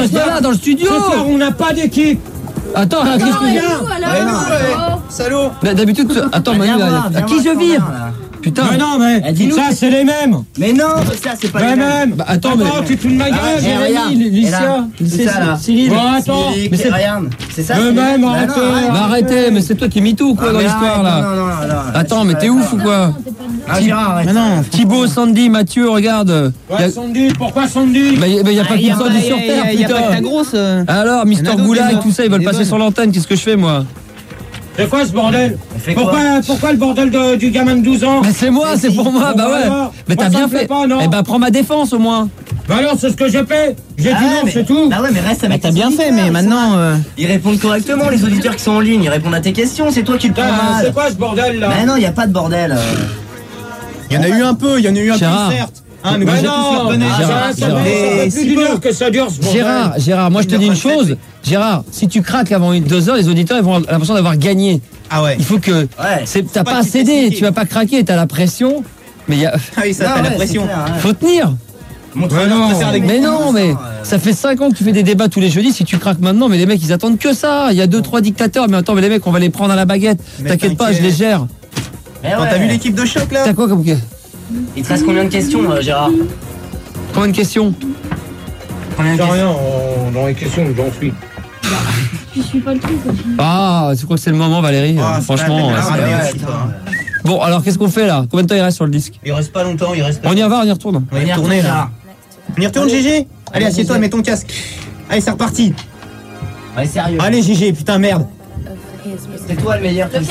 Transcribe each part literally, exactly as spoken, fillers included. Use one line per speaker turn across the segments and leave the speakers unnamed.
reste là dans le studio.
Ce soir, on n'a pas d'équipe.
Attends, qu'est-ce que tu
viens?
Salaud.
D'habitude, attends, Manu, à qui je vire? Putain.
Mais non, mais ça, c'est les mêmes.
Mais non, ça, c'est pas les mêmes.
Bah, attends, mais.
Attends, tu te fous de ma gueule,
Jérémy, Licia,
c'est ça, là.
Cyril.
Bon, attends.
Mais c'est regarde. C'est ça.
Le même, arrêtez.
Bah, arrêtez, mais c'est toi qui m'y tout, quoi, dans l'histoire, là.
Non, non, non.
Attends, mais t'es ouf ou quoi?
Ah, Gérard, arrête.
Mais non, Thibaut, Sandy, Mathieu, regarde.
Ouais, Sandy, pourquoi Sandy?
Bah, y a pas qu'une Sandy sur Terre, putain. Alors, Mister Goulag, tout ça, ils veulent passer sur l'antenne, qu'est-ce que je fais, moi?
C'est quoi ce bordel? Pourquoi, pourquoi le bordel de, du gamin de douze ans?
Mais c'est moi, c'est pour moi, bah ouais. Mais t'as bien fait. Eh bah, prends ma défense au moins.
Bah alors, c'est ce que j'ai fait. J'ai
Ah
dit
ouais,
non,
mais-
c'est tout.
Bah ouais, mais reste avec
T'as
tes
bien fait,
auditeurs,
mais
ils
maintenant.
sont-
euh,
Ils répondent correctement, les auditeurs qui sont en ligne. Ils répondent à tes questions, c'est toi qui le prends
Putain,
mal.
c'est quoi ce bordel là?
Mais non, il n'y a pas de bordel. euh.
Il y en a eu un peu, il y en a eu un
Gérard.
peu, certes. Hein,
Mais
vous êtes
non,
tous leur connaître.
ça,
Gérard,
ça, ça
Gérard.
fait- ça fait plus d'une heure que ça dure ce bordel.
Gérard, Gérard, moi je te dis une chose. Gérard, si tu craques avant une deux heures, les auditeurs ils vont avoir l'impression d'avoir gagné.
Ah ouais.
Il faut que.
Ouais.
c'est- T'as
pas
pas à
que tu
céder,
décides.
tu vas pas craquer, t'as la pression. Mais il y a.
Ah oui, ça
Ah
fait
ouais,
la pression.
c'est clair, ouais.
Faut tenir.
Montre-leur
Ouais, non.
que faire des
Mais
gros
non,
points,
mais
euh.
ça fait cinq ans que tu fais des débats tous les jeudis. Si tu craques maintenant, mais les mecs ils attendent que ça. Il y a deux, trois dictateurs, mais attends, mais les mecs on va les prendre à la baguette.
Mais
T'inquiète pas, je
t'inquiète.
les gère.
Mais
Quand
ouais.
t'as vu l'équipe de choc là?
T'as quoi comme.
Il te reste combien de questions, euh, Gérard?
Combien de questions?
C'est rien, on- dans les questions, j'en suis.
Je suis pas le truc aussi.
Ah, tu crois que c'est le moment, Valérie?
Ah, c'est
Franchement.
pas la
euh,
peine.
Ah,
mais
ouais,
aussi,
putain.
toi.
Bon, alors qu'est-ce qu'on fait là? Combien de temps il reste sur le disque?
Il reste pas longtemps, il reste.
On y va, on y retourne.
On va y retourner là. On y retourne, Gégé? Allez, assieds-toi, mets ton casque. Allez, c'est reparti.
Ouais, sérieux.
Allez, Gégé, putain, merde.
C'est toi le meilleur, tu le sais.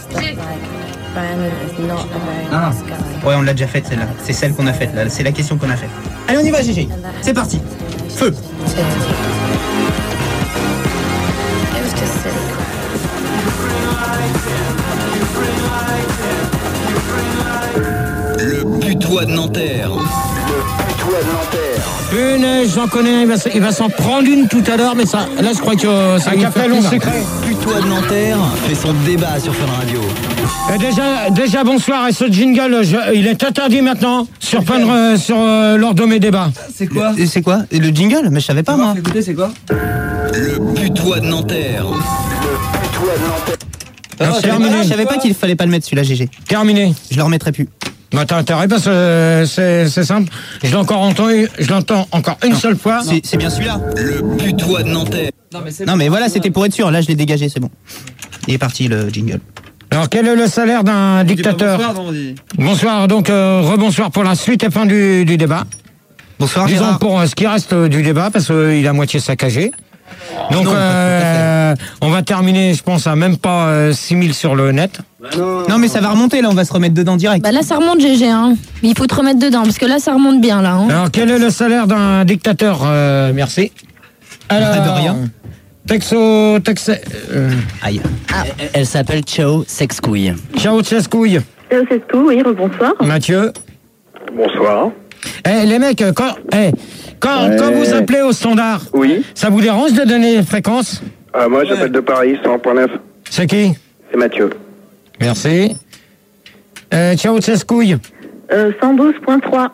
Ah.
Ouais, on l'a déjà faite celle-là. C'est celle qu'on a faite là. C'est la question qu'on a faite. Allez, on y va, Gégé. C'est parti. Feu.
Le putois de Nanterre.
Punaise, j'en connais un, il va, s- il va s'en prendre une tout à l'heure, mais ça, là je crois que euh, ça
Un
va
café
faire
long
plaisir.
secret.
Putois de Nanterre fait son débat sur Fun Radio.
Euh, déjà, déjà bonsoir, et ce jingle, je- il est interdit maintenant sur, Fun, euh, sur euh, lors de mes débats.
C'est quoi?
Et c'est quoi? Et le jingle? Mais je savais pas moi.
Écoutez, c'est quoi?
Le putois de Nanterre.
Alors, je, savais
terminé.
pas, je savais pas qu'il fallait pas le mettre celui-là, Gégé.
Terminé.
Je le remettrai plus.
Bah, t'as intérêt parce que euh, c'est c'est simple. Je l'ai encore entendu, je l'entends encore une seule fois.
C'est c'est bien celui-là.
Le putois de Nanterre.
Non mais voilà, c'était pour être sûr. Là, je l'ai dégagé, c'est bon. Il est parti le jingle.
Alors, quel est le salaire d'un dictateur? Bonsoir, donc euh, rebonsoir pour la suite et fin du, du débat.
Bonsoir,
Disons
Gérard.
pour euh, ce qui reste euh, du débat, parce qu'il est à moitié saccagé. Donc,
Non, pas tout à
euh, on va terminer, je pense, à même pas euh, six mille sur le net.
Non mais ça va remonter là, on va se remettre dedans direct.
Bah là, ça remonte, G G. Hein. Il faut te remettre dedans, parce que là, ça remonte bien, là. Hein.
Alors, quel est le salaire d'un dictateur? Euh, Merci. Alors,
De rien.
Texo, Tex, euh,
Aïe.
Elle, elle s'appelle Ciao Sexcouille.
ciao, Tchescouille.
C'est tout, oui, rebonsoir.
Mathieu.
Bonsoir.
Eh, les mecs, quand, eh, quand,
Ouais.
quand vous appelez au standard,
Oui.
ça vous dérange de donner les fréquences?
Euh, moi, j'appelle de Paris, cent un point neuf.
C'est qui?
C'est Mathieu.
Merci. Euh, ciao, Tchescouille.
Euh, cent douze point trois.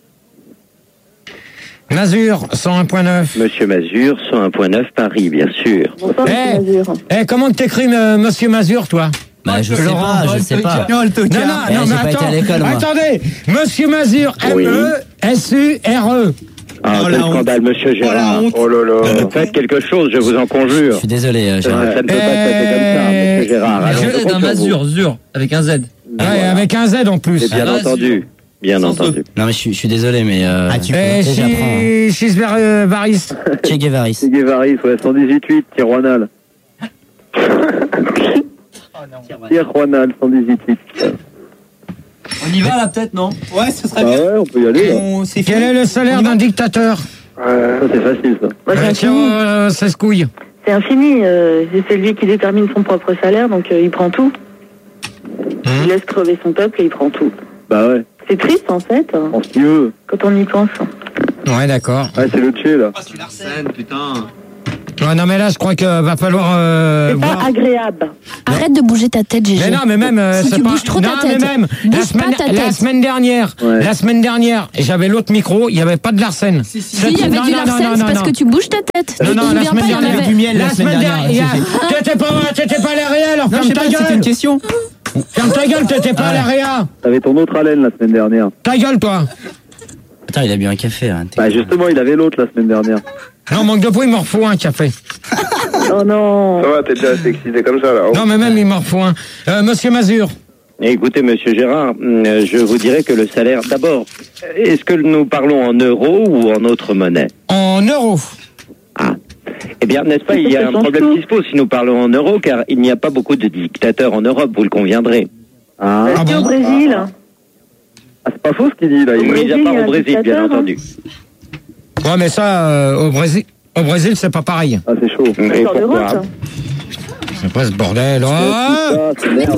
Mazur, cent un point neuf.
Monsieur Mazur, cent un point neuf Paris, bien sûr.
Bonsoir,
Eh.
monsieur Mazur.
Eh, comment t'écris, euh, monsieur Mazur, toi?
Bah, je sais
Laurent,
pas, je sais pas.
Non, le
Non,
tocard.
non,
Eh,
non,
j'ai
mais
pas été
attends,
à l'école, moi.
attendez, monsieur Mazur,
Oui.
M E S U R E.
Ah,
Oh,
quel
la honte.
scandale, monsieur
Oh, la
Gérard.
honte.
Oh là là. Faites quelque chose, je vous en
Je
conjure.
suis désolé, euh,
Ça,
Gérard.
ça ne peut pas se passer comme ça, monsieur Gérard. Allons, je compte sur vous.
Mazur, Zur, avec un Z.
Ouais, avec un Z en plus.
C'est bien
Ah,
entendu. Bien
Sans
entendu.
Non, mais je suis, je suis désolé, mais. Euh,
Ah, tu
Eh,
peux.
sais, j'apprends, hein.
Chis- Chisver- Varis.
Che Guevaris.
C'est Guévaris, ouais, cent dix-huit huit, Tijuanal. Tijuanal, cent dix-huit huit.
On y va là, peut-être, non?
Ouais, ce serait
Bah
bien.
ouais, on peut y aller, là.
On- C'est
Quel
fini.
est le salaire d'un dictateur?
Ça, c'est facile, ça.
Moi, c'est
Euh,
infini.
Ciao, euh, Sescouille.
C'est infini. euh, c'est lui qui détermine son propre salaire, donc euh, il prend tout. Il laisse crever son peuple et il prend tout.
Bah ouais,
C'est triste, en fait, hein,
on s'y veut.
quand on y pense.
Ouais, d'accord.
Ouais, c'est le Tché, là.
Ouais, non, mais là, je crois qu'il va falloir. Euh,
C'est pas
voir.
agréable.
Arrête de bouger ta tête, Gégé.
Mais non, mais même. euh,
Si
c'est
tu
pas...
bouges trop
non,
ta tête.
mais même.
Bouge
La semaine,
pas ta
la
tête.
semaine dernière,
Ouais.
la semaine dernière, j'avais l'autre micro, il n'y avait pas de Larsen.
Si, il y avait du Larsen, c'est parce que tu bouges ta tête.
Non,
Tu
non,
te
la
souviens
semaine
pas, il y en
dernière,
avait.
du miel
La semaine dernière,
Gégé.
t'étais pas, t'étais pas à la réa, alors
Non, je
ferme
sais
ta
pas, c'était une
gueule.
question.
Ferme ta gueule, t'étais pas à la réa.
T'avais ton autre haleine la semaine dernière.
Ta gueule, toi.
Attends, il a bu un café. Hein.
Bah justement, il avait l'autre la semaine dernière.
Non, manque de peau, il m'en refout un café.
Oh non.
Ça va, t'es déjà assez excité comme ça là.
Non, mais même, il m'en refout un. Euh, Monsieur Mazur.
Écoutez, monsieur Gérard, euh, je vous dirais que le salaire, d'abord, est-ce que nous parlons en euros ou en autre monnaie?
En euros.
Ah. Eh bien, n'est-ce pas, il y a un problème qui se pose si nous parlons en euros, car il n'y a pas beaucoup de dictateurs en Europe, vous le conviendrez.
Ah,
Bah, c'est au Brésil.
Ah, c'est pas faux ce qu'il dit là.
Oui,
Il...
mis à
Brésil,
part
il y a
au
un
Brésil, bien
dictateur, hein.
entendu.
Ouais, mais ça, euh, au Brésil, au Brésil, c'est pas pareil.
Ah, c'est chaud.
Et
Sort
pourquoi?
d'Europe.
C'est pas ce bordel. Oh
Ah, c'est merde.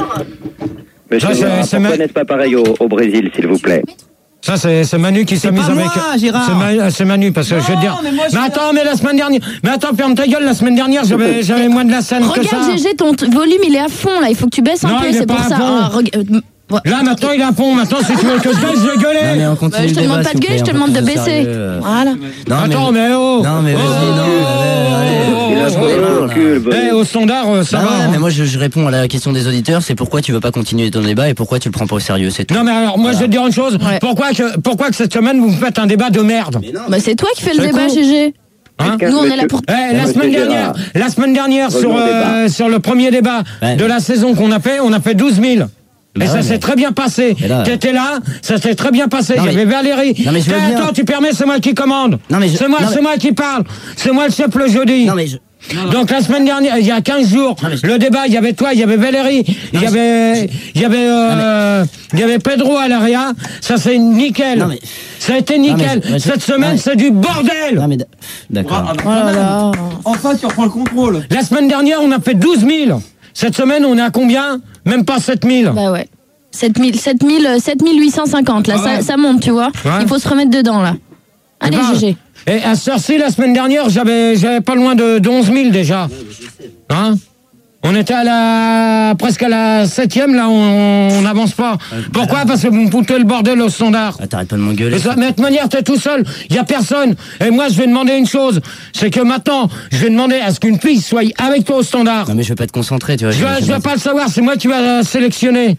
Monsieur
Ça, c'est-
Gérard,
c'est
pourquoi
ma-
n'est-ce pas pareil au, au Brésil, s'il vous plaît?
Ça, c'est c'est Manu qui s'amuse
pas
avec.
moi, Gérard.
C'est Ma- C'est Manu, parce que je veux dire.
mais moi, je
mais
suis
attends, mais la semaine dernière. Mais attends, ferme ta gueule, la semaine dernière, j'avais j'avais moins de la scène que ça.
Regarde, Gégé, ton t- volume, il est à fond, là. Il faut que tu baisses un
Non,
peu,
il est
c'est
pas
pour
à
ça.
fond.
Ah, reg- euh, ouais.
Là, maintenant, il est à fond. Maintenant, si tu veux que je baisse, je vais
Non, mais
gueuler.
on continue
Bah, je te
le
demande
débat,
pas de
s'il
gueuler,
vous
je te
plaît, un
demande
peu
de
plus
baisser.
sérieux, euh.
Voilà.
Non,
Attends, mais oh.
Non, mais vas-y, non. allez, allez.
Il a
Oh,
pris le recul, bon.
Eh, au standard, euh, ça
Bah
va.
ouais,
hein.
mais moi je, je réponds à la question des auditeurs, c'est pourquoi tu veux pas continuer ton débat et pourquoi tu le prends pas au sérieux, c'est tout.
Non, mais alors, moi, je vais te dire une chose.
Ouais.
Pourquoi, que, pourquoi que cette semaine, vous me faites un débat de merde?
Bah, c'est toi qui fais le
C'est
débat,
con.
Gégé.
Hein?
Nous, on est là pour.
Eh, la
Monsieur
semaine
Gérard.
dernière, la semaine dernière sur,
Revenons au
euh, sur le premier débat
Ouais.
de la saison qu'on a fait, on a fait douze mille.
Bah
et ça
ouais,
s'est
mais-
très bien passé.
Mais là-
T'étais là, ça s'est très bien passé.
Non,
Il y
mais-
avait Valérie.
Non, mais je veux
Eh,
bien.
Attends, tu permets, c'est moi qui commande.
Non, mais je-
C'est moi,
non,
c'est
mais-
moi qui parle. C'est moi le chef le jeudi.
Non mais je...
Donc la semaine dernière, il y a quinze jours,
Non, mais je-
le débat, il y avait toi, il y avait Valérie, il y
mais
avait, il y avait, euh, il y avait Pedro à l'Aria. Ça c'est nickel.
Non, mais-
Ça a été
Non, mais
nickel.
je- ouais, je-
Cette semaine,
ouais.
c'est du bordel.
Non mais d- d'accord.
Oh là là.
Enfin, tu reprends le contrôle.
La semaine dernière, on a fait douze mille. Cette semaine, on est à combien? Même pas sept mille.
Bah ouais. sept mille, sept mille, sept mille huit cent cinquante, là,
Ah ouais.
ça, ça monte, tu vois.
Ouais.
Il faut se remettre dedans, là. Allez,
bah,
Gégé.
Et à ce heure-ci, la semaine dernière, j'avais, j'avais pas loin de, de onze mille déjà. Hein? On était à la, presque à la septième, là, on on n'avance pas. Pourquoi? Parce que vous me foutez le bordel au standard.
Ah, t'arrêtes pas de m'engueuler.
Et ça, mais de toute manière, t'es tout seul, il y a personne. Et moi, je vais demander une chose, c'est que maintenant, je vais demander à ce qu'une fille soit avec toi au standard.
Non mais je vais pas te concentrer, tu vois.
Je vais, je vais pas le savoir, c'est moi qui vais sélectionner.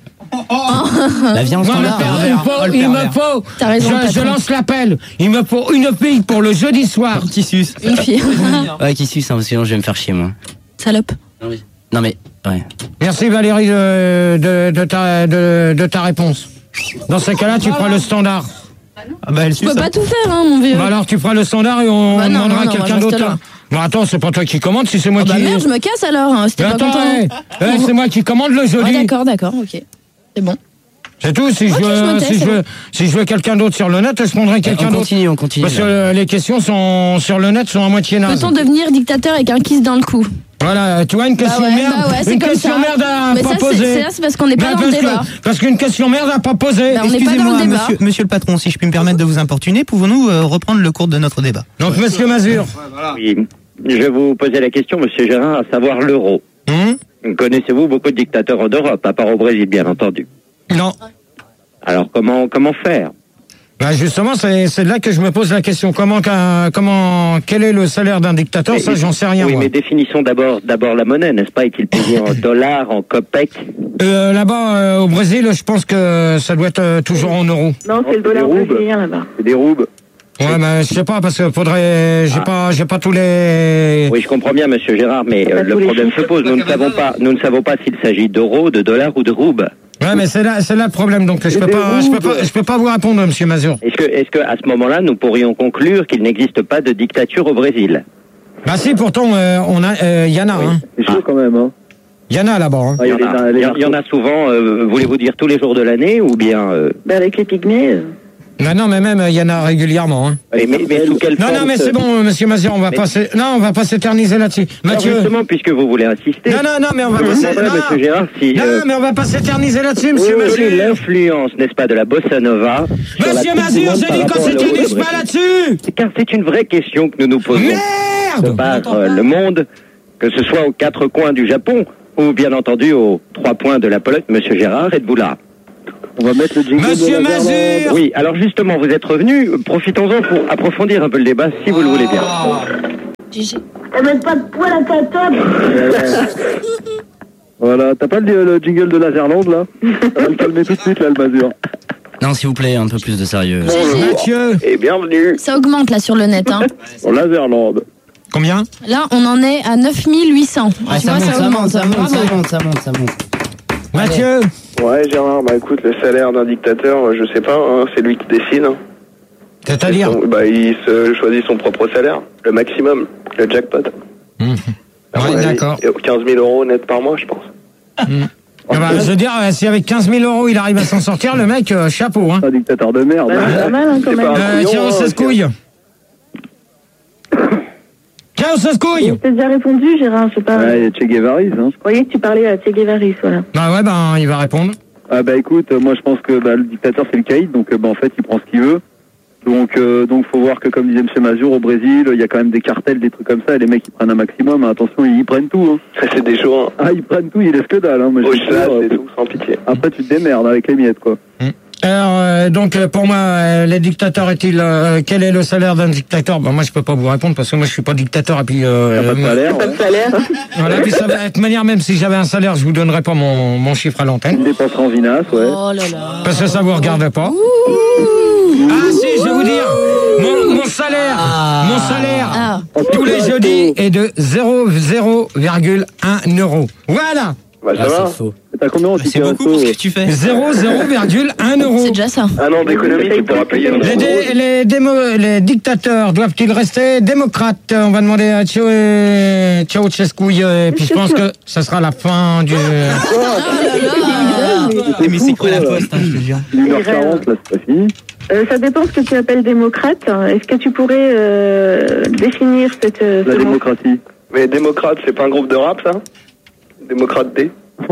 Bah viens au
Moi,
standard.
il me faut,
Oh, le
il me
pervers.
faut,
T'as raison,
je, je
patron.
lance l'appel. Il me faut une fille pour le jeudi soir.
Petit sus.
Une fille.
Ouais, qui suce, hein, parce que sinon je vais me faire chier moi.
Salope.
Non mais, ouais.
Merci Valérie de, de, de, ta, de, de ta réponse. Dans ce cas-là, tu feras le standard.
Ah bah, elle
Tu
suce.
peux pas tout faire, hein, mon vieux.
Bah alors, tu feras le standard et on
Bah non,
demandera
non, non,
quelqu'un
moi, je
d'autre.
reste là.
Bon, attends, c'est pas toi qui commande, si c'est moi
Ah bah
qui.
merde, je me casse alors, hein, si t'es
Mais
pas
attends,
content.
hey, hey, c'est moi qui commande le
Ouais,
jeudi.
d'accord, d'accord, ok. C'est bon.
C'est tout. Si
Ok,
je
je me
veux,
tais,
si
c'est
je veux,
bon.
si je veux quelqu'un d'autre sur le net, je prendrai quelqu'un
On
d'autre.
continue, on continue.
Parce que
là.
euh, les questions sont sur le net sont à moitié nazes.
Peut-on devenir dictateur avec un kiss dans le cou?
Voilà, tu vois une question
Bah ouais,
merde,
bah ouais, c'est
une
comme
question
ça.
merde à
Mais
pas
ça, c'est-
poser.
c'est là, c'est parce qu'on n'est pas
Bah,
dans le
parce que-
débat.
Parce qu'une question merde à pas poser.
Bah, on n'est pas dans
Excusez-moi,
le débat.
monsieur, monsieur le patron, si je puis me permettre de vous importuner, pouvons-nous euh, reprendre le cours de notre débat?
Donc, Monsieur Mazur.
Oui, je vais vous poser la question, monsieur Gérard, à savoir l'euro.
Hum
Connaissez-vous beaucoup de dictateurs en Europe, à part au Brésil, bien entendu?
Non.
Alors, comment, comment faire?
Bah justement, c'est c'est là que je me pose la question. Comment, qu'un- comment, quel est le salaire d'un dictateur? Ça,
Mais-
j'en sais rien.
Oui,
moi.
mais définissons d'abord, d'abord la monnaie, n'est-ce pas? Est-il payé en dollars, en copec?
Euh, Là-bas, euh, au Brésil, je pense que ça doit être euh, toujours en euros.
Non, c'est le dollar
des roubles.
brésilien là-bas.
C'est des roubes.
Ouais, mais je sais pas parce que faudrait, j'ai
Ah.
pas, j'ai pas tous les.
Oui, je comprends bien, monsieur Gérard, mais euh,
Pas
le
tous les
problème
chiffres.
se pose. Nous ne savons pas, nous ne savons pas s'il s'agit d'euros, de dollars ou de roubles.
Ouais, mais c'est là, c'est là le problème. Donc je peux
des
pas, je peux
roubes.
pas, je peux pas vous répondre, Monsieur Mazur.
Est-ce que, est-ce que, à ce moment-là, nous pourrions conclure qu'il n'existe pas de dictature au Brésil?
Bah si, pourtant, euh, on a, il y en a, hein.
C'est chaud quand même, hein.
Il y en a là-bas. Hein.
Ah,
Il y en
les-
a,
les
il y en- il y en a souvent. euh, Voulez-vous dire tous les jours de l'année ou bien euh,
Bah, avec les pygmées. euh,
Non, non, mais même, il y en a régulièrement. Hein.
mais, mais- mais sous quelle
Non,
forme
non, mais
ce-
c'est bon, Monsieur Mazur, on va
Mais-
pas, s'é- non, on va pas s'éterniser là-dessus.
Alors,
Mathieu.
justement, puisque vous voulez insister.
Non, non, non, mais on va
je
pas
vous
s'é-
demanderai,
non,
monsieur Gérard, si.
non,
euh,
mais on va pas s'éterniser là-dessus, Monsieur
quelle est
Mazur.
l'influence, n'est-ce pas, de la bossa nova sur la
Monsieur
Coupe du
Mazur,
Monde
j'ai
par
dit qu'on
rapport à l'euro
s'éternise
de
pas
Brésil?
là-dessus.
Car c'est une vraie question que nous nous posons.
Merde! merde.
par euh, le monde, que ce soit aux quatre coins du Japon ou bien entendu aux trois points de la Pologne. Monsieur Gérard, êtes-vous là?
On va mettre le jingle
Monsieur
de la
Mazur.
Verlande.
Oui, alors justement, vous êtes revenu, profitons-en pour approfondir un peu le débat, si vous le voulez bien.
Gigi.
On met pas de poil à ta table.
Voilà, t'as pas le, le jingle de la Verlande, là? Ça va le calmer tout de suite, là, le Mazur.
Non, s'il vous plaît, un peu plus de sérieux.
Mathieu.
Et bienvenue.
Ça augmente là sur le net. Hein.
Dans la Verlande.
Combien?
Là, on en est à neuf mille huit cents.
Ouais,
Tu
ça,
vois,
monte, ça monte, ça monte,
Bravo.
ça monte, ça monte, ça monte.
Mathieu.
Ouais, Gérard, bah écoute, le salaire d'un dictateur, je sais pas, hein, c'est lui qui décide. Hein.
C'est-à-dire?
Son- Bah, il se choisit son propre salaire, le maximum, le jackpot.
Mmh.
À mon
Ouais,
avis,
d'accord.
et quinze mille euros net par mois, je pense.
Mmh. Ah bah, je veux dire, euh, si avec quinze mille euros il arrive à s'en sortir, le mec, euh, chapeau. Hein.
Un dictateur de merde.
Bah, c'est pas mal, hein, quand
C'est
même.
pas un
Euh,
couillon,
tiens,
hein,
on se
ok.
couille. Tiens, on se couille.
Je t'ai déjà répondu, Gérard, je sais pas.
Ouais, il y a Che Guevaris, hein.
Je croyais que tu parlais à Che Guevaris, voilà.
Bah ouais, ben, il va répondre.
Ah bah écoute, euh, moi je pense que bah, le dictateur c'est le caïd, donc euh, bah, en fait il prend ce qu'il veut. Donc euh, donc faut voir que comme disait M. Mazur, au Brésil, il y a quand même des cartels, des trucs comme ça, et les mecs ils prennent un maximum, hein, attention, ils prennent tout. Hein.
C'est des jours, hein.
Ah ils prennent tout, ils laissent que dalle. Hein. Moi, je
Au
suis sûr,
chasse
euh,
et tout, sans pitié.
Après tu te démerdes avec les miettes quoi.
Alors, euh, donc, euh, pour moi, euh, les dictateurs est-il... euh, quel est le salaire d'un dictateur? Bah, moi, je peux pas vous répondre parce que moi, je suis pas dictateur. Et puis, euh,
T'as pas de
euh,
salaire.
Pas de salaire.
voilà, puis ça va être manière, même si j'avais un salaire, je vous donnerais pas mon, mon chiffre à l'antenne.
Une dépenserie en vinasse, ouais.
Oh là là.
Parce que ça vous regarde pas. Ah si, je vais vous dire, mon, mon salaire, mon salaire,
Ah.
tous les jeudis est de zéro virgule un euro. Voilà,
Bah, ça
Ah,
va.
c'est faux.
T'as combien en
C'est
ticket
beaucoup
resto
pour ce que tu fais.
zéro virgule un euro.
C'est déjà ça.
Un an d'économie, tu pourras payer un
Les,
euro.
dé- les, démo- les dictateurs doivent-ils rester démocrates? On va demander à Tchao et Ceausescu, et puis je pense que ça sera la fin du...
Mais c'est quoi la poste, hein, je te jure.
une heure quarante, là c'est pas fini.
Euh, ça dépend ce que tu appelles démocrate. Est-ce que tu pourrais euh, définir cette... euh,
La
ce mot
démocratie.
Mais démocrate, c'est pas un groupe de rap, ça? Démocrate D?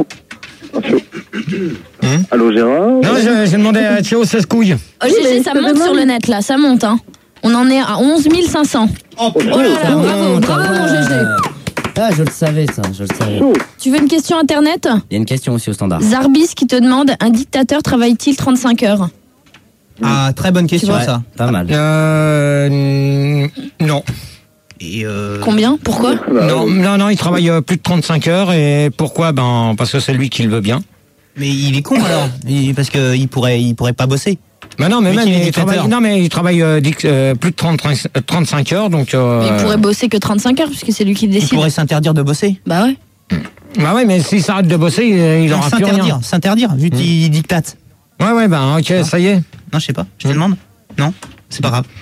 Allô Gérard.
Non, je- j'ai demandé à Ceausescu.
Oh, G G, ça monte sur le net là, ça monte. Hein. On en est à onze mille cinq cents. Oh là là, bravo, bravo mon G G.
Ah, je le savais, ça, je le savais.
Tu veux une question internet?
Il y a une question aussi au standard.
Zarbis qui te demande, un dictateur travaille-t-il trente-cinq heures?
Ah, très bonne question,
Ouais,
ça.
pas mal.
Euh... n- Non.
Et euh...
Combien? Pourquoi?
Non, non, non, il travaille euh, plus de trente-cinq heures, et pourquoi? Ben, parce que c'est lui qui le veut bien.
Mais il est con alors, Il- parce que il pourrait, il pourrait pas bosser.
Ben non, mais
Mais
même,
qu'il est
il
dictateur.
travaille, non, mais il travaille euh, dic- euh, plus de trente, trente-cinq heures, donc... Euh,
Il pourrait bosser que trente-cinq heures puisque c'est lui qui
Il
décide.
pourrait s'interdire de bosser.
Bah ouais.
Bah ouais, mais s'il s'arrête de bosser, il, il
Non,
aura plus rien.
s'interdire, s'interdire, vu qu'il dictate.
Ouais, ouais, ben ok, ça y est.
Non, je sais pas, je te demande. Non, c'est pas grave.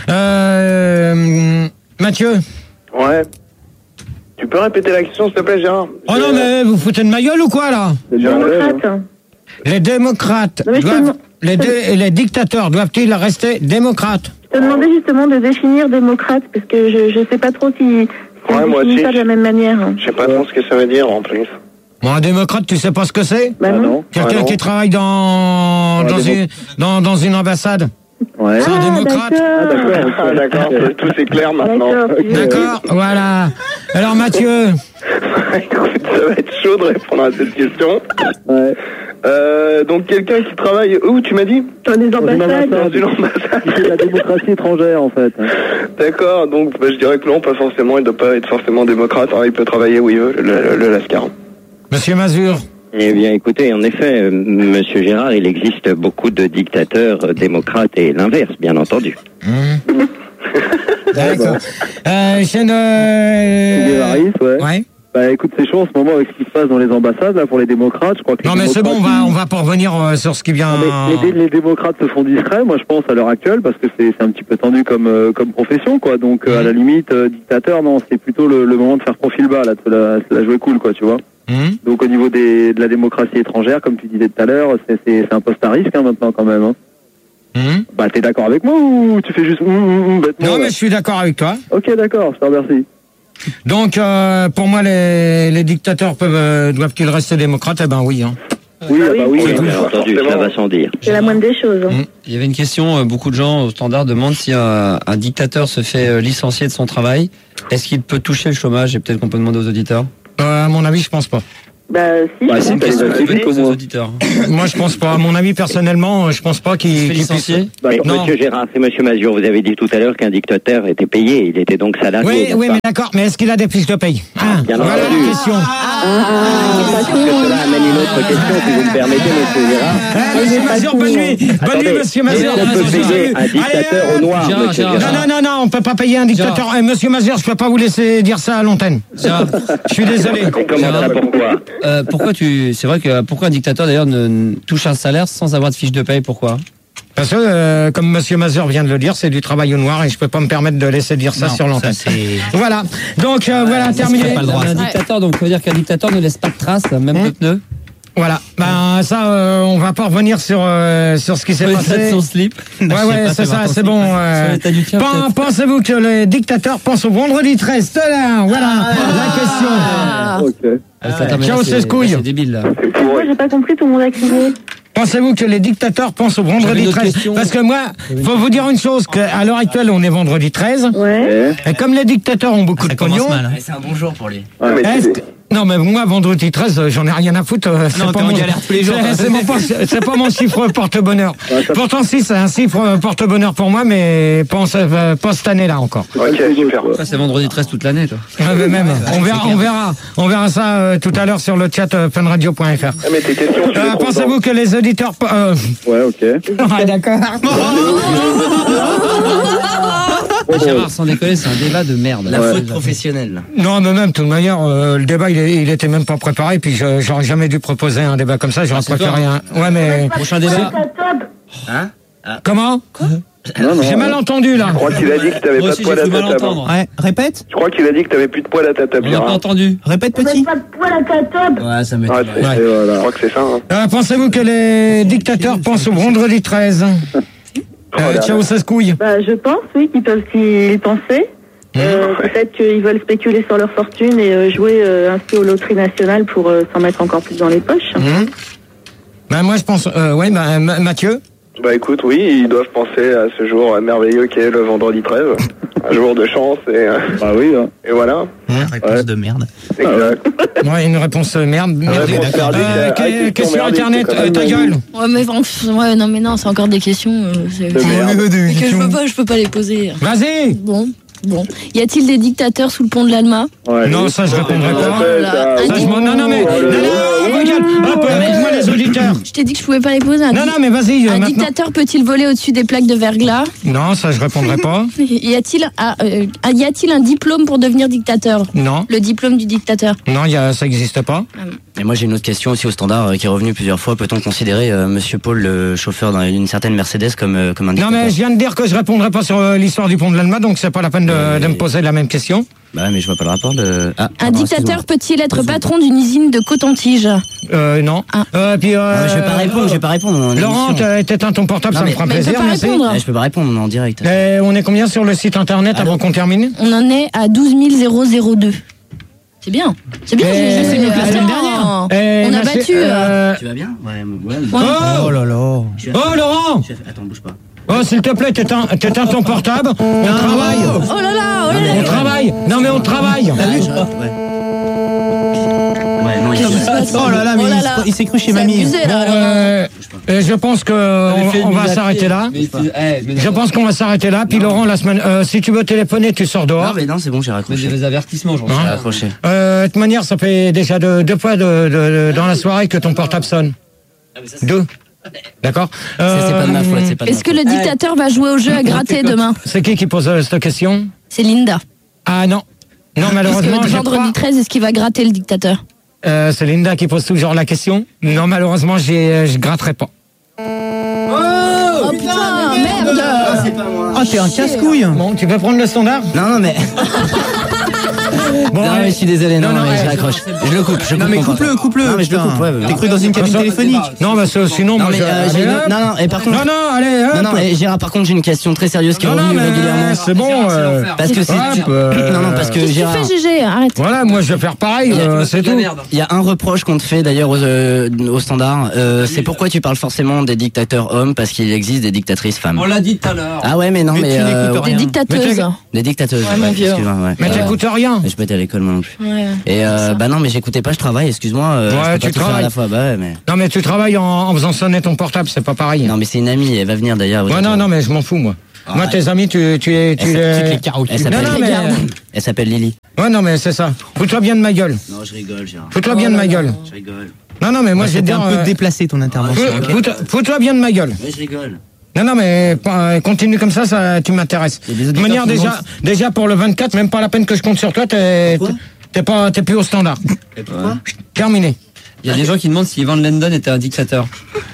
Euh... Mathieu.
Ouais. Tu peux répéter la question, s'il te plaît, Gérard?
Oh non, mais vous foutez de ma gueule ou quoi, là?
Démocrate.
Les démocrates
Non, mais je te
doivent...
demande-
Les, dé- les dictateurs doivent-ils rester démocrates?
Je te demandais justement de définir démocrate, parce que je ne sais pas trop si, si
Ouais,
on
moi
définit
aussi,
ça de la
je-
même manière.
Je sais pas trop ce que ça veut dire, en plus.
Bon, un démocrate, tu sais pas ce que c'est?
Bah non.
Quelqu'un
Ah non.
qui travaille dans,
Ouais,
dans,
démo-
une, dans, dans une ambassade.
Ouais.
C'est un
Ah,
démocrate.
d'accord.
Ah, d'accord, tout est clair maintenant.
D'accord.
D'accord, voilà. Alors Mathieu,
Écoute, ça va être chaud de répondre à cette question.
Ouais.
Euh, donc quelqu'un qui travaille où, tu m'as dit?
Dans les
Dans une
ambassades.
Dans
ambassade.
une ambassade.
C'est la démocratie étrangère en fait.
D'accord, donc bah, je dirais que non, pas forcément, il doit pas être forcément démocrate, hein, il peut travailler où il veut, le, le, le Lascar.
Monsieur Mazur.
Eh bien, écoutez, en effet, euh, Monsieur Gérard, il existe beaucoup de dictateurs euh, démocrates et l'inverse, bien entendu.
Mmh. D'accord. Euh, chaîne... Euh...
Guevaris, ouais.
Ouais.
Bah écoute, c'est chaud en ce moment avec ce qui se passe dans les ambassades là pour les démocrates. Je crois que
Non
les
mais c'est bon, on va,
démocrates-
on va pas revenir euh, sur ce qui vient...
Non, mais les, dé- les démocrates se font discrets, moi je pense à l'heure actuelle, parce que c'est c'est un petit peu tendu comme euh, comme profession, quoi. Donc euh, à la limite, euh, dictateur, non, c'est plutôt le, le moment de faire profil bas, là, de se la, se la jouer cool, quoi, tu vois.
Mmh.
Donc au niveau des, de la démocratie étrangère, comme tu disais tout à l'heure, c'est c'est c'est un poste à risque hein, maintenant quand même. Hein.
Mmh.
Bah t'es d'accord avec moi ou tu fais juste hum, hum, hum, bêtement,
Non
là
mais je suis d'accord avec toi.
Ok, d'accord, je te remercie.
Donc euh, pour moi les, les dictateurs peuvent euh, doivent-ils rester démocrates? Eh ben oui. Hein.
Oui,
Bah
ah
oui.
bah oui.
Oui,
hein.
bien entendu, ça va sans dire.
C'est la moindre des choses. Hein.
Mmh. Il y avait une question, euh, beaucoup de gens au standard demandent si un, un dictateur se fait euh, licencier de son travail, Est-ce qu'il peut toucher le chômage et peut-être qu'on peut demander aux auditeurs?
Euh, à mon avis, je pense pas.
Bah si.
Bah,
je
si,
pense
t'as
que-
les activités
aux
comme moi.
auditeurs.
Moi, je pense pas. À mon avis, personnellement, je pense pas qu'il
Il se fait
qu'il puisse.
licencier.
Bah,
Non.
Monsieur Gérard, c'est Monsieur Mazur. Vous avez dit tout à l'heure qu'un dictateur était payé. Il était donc salarié.
Oui,
n'est-ce
oui,
pas
mais d'accord. Mais est-ce qu'il a des fiches de paye? Ah,
Bien
voilà
entendu.
la question.
Parce que cela amène une autre question, si vous me permettez, Monsieur Gérard.
Ah, monsieur Mazur, bonne nuit. Bonne nuit,
Attendez,
monsieur Mazur.
est-ce qu'on peut
Allez,
payer un dictateur
hop.
au noir,
Gérard,
Monsieur
Gérard,
Gérard?
Non, non, non, non, on peut pas payer un dictateur. Eh, monsieur Mazur, je peux pas vous laisser dire ça à l'antenne.
Gérard,
Je suis désolé.
Comment ça, pourquoi?
euh, pourquoi tu, c'est vrai que pourquoi un dictateur d'ailleurs ne, ne touche un salaire sans avoir de fiche de paye? Pourquoi?
Parce que, euh, comme monsieur Mazur vient de le dire, c'est du travail au noir et je peux pas me permettre de laisser dire ça
Non,
sur l'antenne.
ça, c'est-
Voilà. Donc, euh, voilà, terminé.
pas le droit.
Un dictateur, donc ça veut dire qu'un dictateur ne laisse pas de traces, même
Hum.
de pneus.
Voilà. Ben, ça, euh, on va pas revenir sur, euh, sur ce qui s'est
Sur l'état de
passé.
son slip.
Ouais,
Je sais
ouais,
pas,
c'est
fais
ça,
voir ton
c'est
slip.
bon.
Sur
euh,
l'état du tien,
pen-
peut-être.
Pensez-vous que les dictateurs pensent au vendredi treize là? Voilà la question.
Ah.
Ok.
Ah, attends, mais
Ciao,
là,
c'est ce couille.
là, c'est débile là.
Moi j'ai pas compris, tout le monde a crié.
Pensez-vous que les dictateurs pensent au
J'avais
vendredi
une autre
treize?
question.
Parce que moi, faut vous dire une chose, qu'à l'heure actuelle, on est vendredi treize.
Ouais.
Et comme les dictateurs ont beaucoup
Ça
de
commence
pognon.
mal. hein.
C'est un bon jour pour lui.
Ah, mais
est-ce
tu-
que- Non, mais moi, vendredi treize, euh, j'en ai rien à foutre. euh, c'est
Non,
pas
t'es en
mon-
galère tous les jours.
C'est- C'est mon pas- c'est pas mon chiffre porte-bonheur.
Ouais, ça-
Pourtant, si, c'est un chiffre porte-bonheur pour moi, mais pas, en ce- euh, pas cette année-là encore.
Ok, super.
Ça, c'est vendredi treize toute l'année, toi.
Ouais, mais même, on verra, on verra, on verra ça euh, tout à l'heure sur le chat euh, funradio point f r.
Ah, mais tes questions, tu les
Euh,
trouves
Pensez-vous que les auditeurs... Euh...
Ouais, ok.
Ah, d'accord.
Gérard, sans déconner, c'est un débat de merde.
La
Ouais.
faute professionnelle.
Non, mais même, de toute manière, euh, le débat, il, est- il était même pas préparé, puis je- j'aurais jamais dû proposer un débat comme ça, j'aurais
Ah, c'est
préféré
toi.
un... Ouais, mais...
Prochain débat.
Hein?
Comment?
Non, non.
J'ai mal entendu, là.
Je crois qu'il a dit que t'avais
Moi
pas
aussi,
de poil
j'ai
à
cru
ta
mal
table.
entendre.
Ouais, répète.
Je crois qu'il a dit que t'avais plus de poil à ta table.
On l'a pas
Gérard.
entendu.
Répète, petit.
Pas de poil à ta table.
Ouais, ça me
Ouais, c'est-
Ouais.
Et
Je
voilà.
crois que c'est ça. Hein.
Euh, Pensez-vous que les dictateurs pensent au vendredi treize? Euh, ciao, ça se couille.
Bah je pense, oui, qu'ils peuvent y penser. Euh, Peut-être qu'ils veulent spéculer sur leur fortune et euh, jouer euh, ainsi aux loteries nationales pour euh, s'en mettre encore plus dans les poches.
Mmh. Ben, moi, je pense... Euh, ouais, ben, Ma- Mathieu?
Bah écoute, oui, ils doivent penser à ce jour merveilleux qu'est le vendredi treize. Un jour de chance et, euh,
Bah oui, hein.
et voilà.
Réponse
Ouais.
de merde.
Exact.
Ouais, une réponse euh, merde. merde.
réponse
Euh,
merdique,
que-
ah, question
question
merdique,
Internet,
c'est quand
euh,
même
ta
merdique.
gueule.
Ouais, mais enfin, ouais, non, mais non, c'est encore des questions. euh, c'est-
De merde.
Mais que je peux pas, je peux pas les poser.
Vas-y.
Bon, bon. Y a-t-il des dictateurs sous le pont de l'Alma?
Ouais,
Non,
oui.
ça, je répondrai pas.
Ouais, ça-
Ça, je m'en- non, non, mais... Non, non, regarde. Hop, écoute-moi les auditeurs.
Je t'ai dit que je pouvais pas les poser. Un,
Non,
di-
non, mais vas-y, euh,
un
maintenant.
dictateur peut-il voler au-dessus des plaques de verglas?
Non, ça, je répondrai pas.
Y a-t-il ah, euh, ah, y a-t-il un diplôme pour devenir dictateur?
Non,
Le diplôme du dictateur.
non, y a, ça n'existe pas.
Et moi j'ai une autre question aussi au standard euh, qui est revenue plusieurs fois. Peut-on considérer euh, Monsieur Paul, le chauffeur d'une certaine Mercedes, comme, euh, comme un
Non,
dictateur?
mais je viens de dire que je répondrai pas sur euh, l'histoire du pont de l'Alma, donc c'est pas la peine de, de me poser la même question.
Bah ouais, mais je vois pas le rapport de... Ah,
Un
pardon,
dictateur
excuse-moi.
peut-il être patron d'une usine de coton-tige?
Euh, non.
Ah.
Euh, puis, euh,
Ah, mais je vais pas répondre, je vais pas répondre. en
Laurent,
émission.
t'as- t'éteins ton portable,
Non,
ça me
mais-
fera
mais il peut
plaisir,
pas
merci.
répondre.
Ah, je peux pas répondre en direct.
Et on est combien sur le site internet avant qu'on termine?
On en est à douze mille deux. C'est bien. C'est bien,
Eh,
j'ai
c'est mieux que la semaine
Attends,
Eh,
on a
merci,
battu.
euh,
Tu vas bien? Ouais, ouais.
Oh,
Oh là là.
Je suis-
oh, Laurent!
je suis- Attends, bouge pas.
Oh, s'il te plaît, t'éteins t'éteins ton portable. On travaille.
Oh là là, oh là là.
On travaille. Non, mais on travaille.
Ah, je- ouais. Ouais, non, il
Qu'est-ce qui se passe?
Oh là là, mais
Oh là
il
là.
s'est- il s'est cru chez
C'est
mamie.
abusé,
Bon,
là, alors.
euh, euh, je pense que on, on va s'arrêter là.
Mais c'est- eh, mais
Je
non,
pense qu'on va s'arrêter là. Puis Laurent, la semaine, euh, si tu veux téléphoner, tu sors
Non,
dehors.
mais non, c'est bon, j'ai
mais
raccroché.
des avertissements, j'en
Hein
J'ai raccroché.
Euh, de toute manière, ça fait déjà deux, deux fois de, de- de- dans la soirée que ton portable sonne. Deux. D'accord.
Ça, c'est pas de ma
Euh,
faute, c'est pas de ma
Est-ce que
faute.
le dictateur va jouer au jeu à gratter demain?
C'est qui qui pose euh, cette question?
C'est Linda.
Ah non. Non,
Est-ce
malheureusement,
que
j'ai
vendredi
pas.
treize, est-ce qu'il va gratter le dictateur?
Euh, c'est Linda qui pose toujours la question. Non, malheureusement, j'ai, euh, je gratterai pas.
Oh putain, merde!
Oh, t'es un casse-couille.
Bon, tu veux prendre le standard?
Non, non, mais.
Bon,
non,
allez.
mais je suis désolé, non,
Non, non,
mais je
ouais.
raccroche. Je le coupe, je
Non
coupe.
mais
mon
coupe-le,
portable.
coupe-le.
Non, mais je le
putain.
coupe, ouais, ouais.
T'es cru dans une cabine
Ça-
téléphonique.
Non, bah ça, sinon,
Non,
moi,
mais,
je...
euh,
allez,
j'ai une-
hop.
non, non, et par contre.
Non, non, allez, hop.
Non, non, et Gérard, par contre, j'ai une question très sérieuse qui est
Non, non,
revenue
mais
régulièrement.
c'est bon. euh,
Parce que c'est.
hop, euh,
Non, non, parce que
Qu'est-ce que tu
Gérard.
fais, Gégé? Arrête.
Voilà, moi, je vais faire pareil, euh, c'est tout.
Il y a un reproche qu'on te fait d'ailleurs aux, euh, aux standards. Euh, c'est pourquoi tu parles forcément des dictateurs hommes, parce qu'il existe des dictatrices femmes.
On l'a dit tout à l'heure.
Ah ouais, mais non,
Mais
mais.
tu
euh,
n'écoutes
Des
rien.
dictateuses.
Des dictateuses.
Ouais, mon vieux.
excuse-moi, ouais.
Mais
Euh,
t'écoutes rien.
mais je peux être à l'école moi non plus.
Ouais.
Et euh,
ça.
bah non, mais j'écoutais pas, je travaille, excuse-moi. Euh,
Ouais,
je peux
tu
pas tout faire à
travailles.
la fois. Bah ouais, mais.
Non, mais tu travailles en, en faisant sonner ton portable, c'est pas pareil.
Non, mais c'est une amie, elle va venir d'ailleurs.
Ouais, non, non, mais je m'en fous, moi. Moi, tes amis, tu, tu, les- tu
Elle
les...
s'appelle-
les carreaux.
Elle
Non,
s'appelle
non, mais...
Elle s'appelle Lily.
Ouais, non, mais c'est ça. Fous-toi bien de ma gueule.
Non, je rigole, Gérard.
Fous-toi bien de ma gueule.
Je rigole.
Non, non, mais moi, je vais te
C'était
dire...
un peu
euh,
déplacé ton intervention.
fous-
ok.
fous-toi- Fous-toi bien de ma gueule.
Ouais, je rigole.
Non, non, mais euh, continue comme ça, ça tu m'intéresses.
Il y a des
De
auditeurs
manière,
qui
déjà,
demandent-
déjà pour le vingt-quatre, même pas la peine que je compte sur toi, t'es
Pourquoi
t'es pas, t'es plus au standard.
Et pourquoi
Terminé.
Il y a des gens qui demandent si Van Lendon était un dictateur.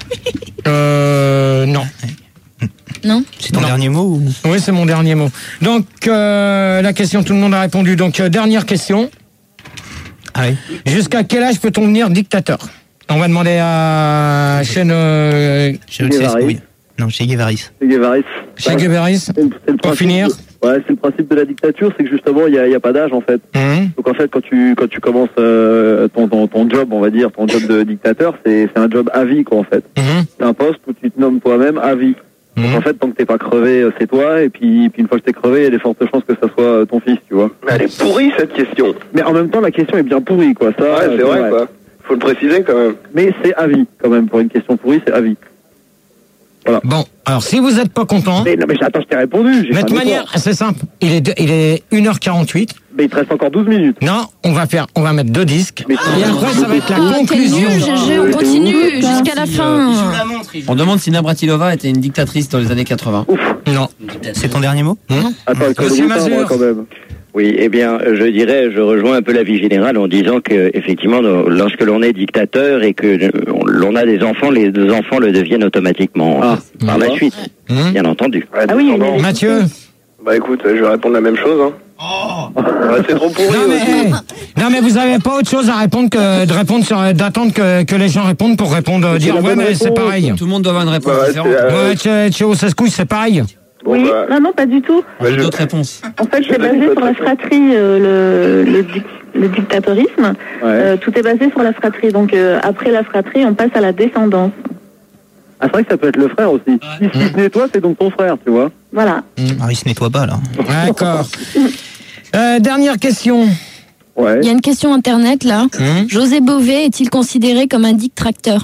Euh, non.
Non?
C'est ton
Non.
dernier mot ou...
Oui, c'est mon dernier mot. Donc, euh, la question, tout le monde a répondu. Donc, euh, dernière question.
Ah oui.
Jusqu'à quel âge peut-on devenir dictateur? On va demander à chaîne euh,
Je le sais,
Guévaris.
oui. Non, chez Guévaris.
C'est Guévaris.
chez Guévaris.
C'est le- c'est le
Pour
principe
finir.
de- Ouais, c'est le principe de la dictature, c'est que justement, il n'y a, il y a pas d'âge en fait.
Hum.
Donc en fait, quand tu quand tu commences euh, ton, ton ton job, on va dire, ton job de dictateur, c'est c'est un job à vie quoi en fait.
Hum.
C'est un poste où tu te nommes toi-même à vie. Donc
Hum.
en fait, tant que t'es pas crevé, euh, c'est toi. Et puis, puis une fois que t'es crevé, il y a des fortes chances que ça soit euh, ton fils, tu vois.
Mais elle est pourrie cette question.
Mais en même temps, la question est bien pourrie quoi. Ça,
Ouais,
euh,
c'est vrai quoi. Faut le préciser quand même.
Mais c'est à vie quand même pour une question pourrie, c'est à vie.
Bon, alors si vous n'êtes pas content,
Mais non, mais attends, je t'ai répondu. j'ai
mais
fait
de
un
manière,
effort.
c'est simple. Il est, de- il est une heure quarante-huit.
Mais il te reste encore douze minutes.
Non, on va faire, on va mettre deux disques.
Mais
Et après, ça va être la
Ah, t'es
conclusion.
nul, Gégé, on continue jusqu'à la fin.
On demande si Navratilova était une dictatrice dans les années quatre-vingts.
Non.
C'est ton dernier mot?
Attends, le code
Monsieur
routier, moi,
Mazur.
quand même.
Oui, eh bien, je dirais, je rejoins un peu l'avis général en disant que, effectivement, lorsque l'on est dictateur et que l'on a des enfants, les deux enfants le deviennent automatiquement
Ah,
par la suite,
Hum.
bien entendu.
Ouais,
Ah oui,
descendant.
mais-
Mathieu.
Bah écoute, je vais répondre la même chose. Hein. Ouais, c'est trop pourri
Non mais,
aussi.
hey, non mais vous avez pas autre chose à répondre que de répondre sur, d'attendre que, que les gens répondent pour répondre, euh, dire
la
ouais
bonne
mais c'est
réponse.
pareil.
Tout le monde doit avoir une réponse
Bah, ouais,
différente.
c'est, euh,
Ouais, chez, chez Osascouille, c'est pareil.
Bon,
Oui,
bah,
non, non, pas du tout.
bah,
J'ai
je-
d'autres réponses.
En fait,
Je
c'est basé
donne
sur
votre
la
réponse.
fratrie, euh, le, le, dic- le dictatorisme.
Ouais.
Euh, tout est basé sur la fratrie. Donc, euh, après la fratrie, on passe à la descendance.
Ah, c'est vrai que ça peut être le frère aussi. Si si ce n'est toi, c'est donc ton frère, tu vois.
Voilà.
Ah, il se nettoie pas là.
D'accord. Euh, dernière question.
Ouais.
Il y a une question internet là.
Hum.
José Bové est-il considéré comme un dictateur?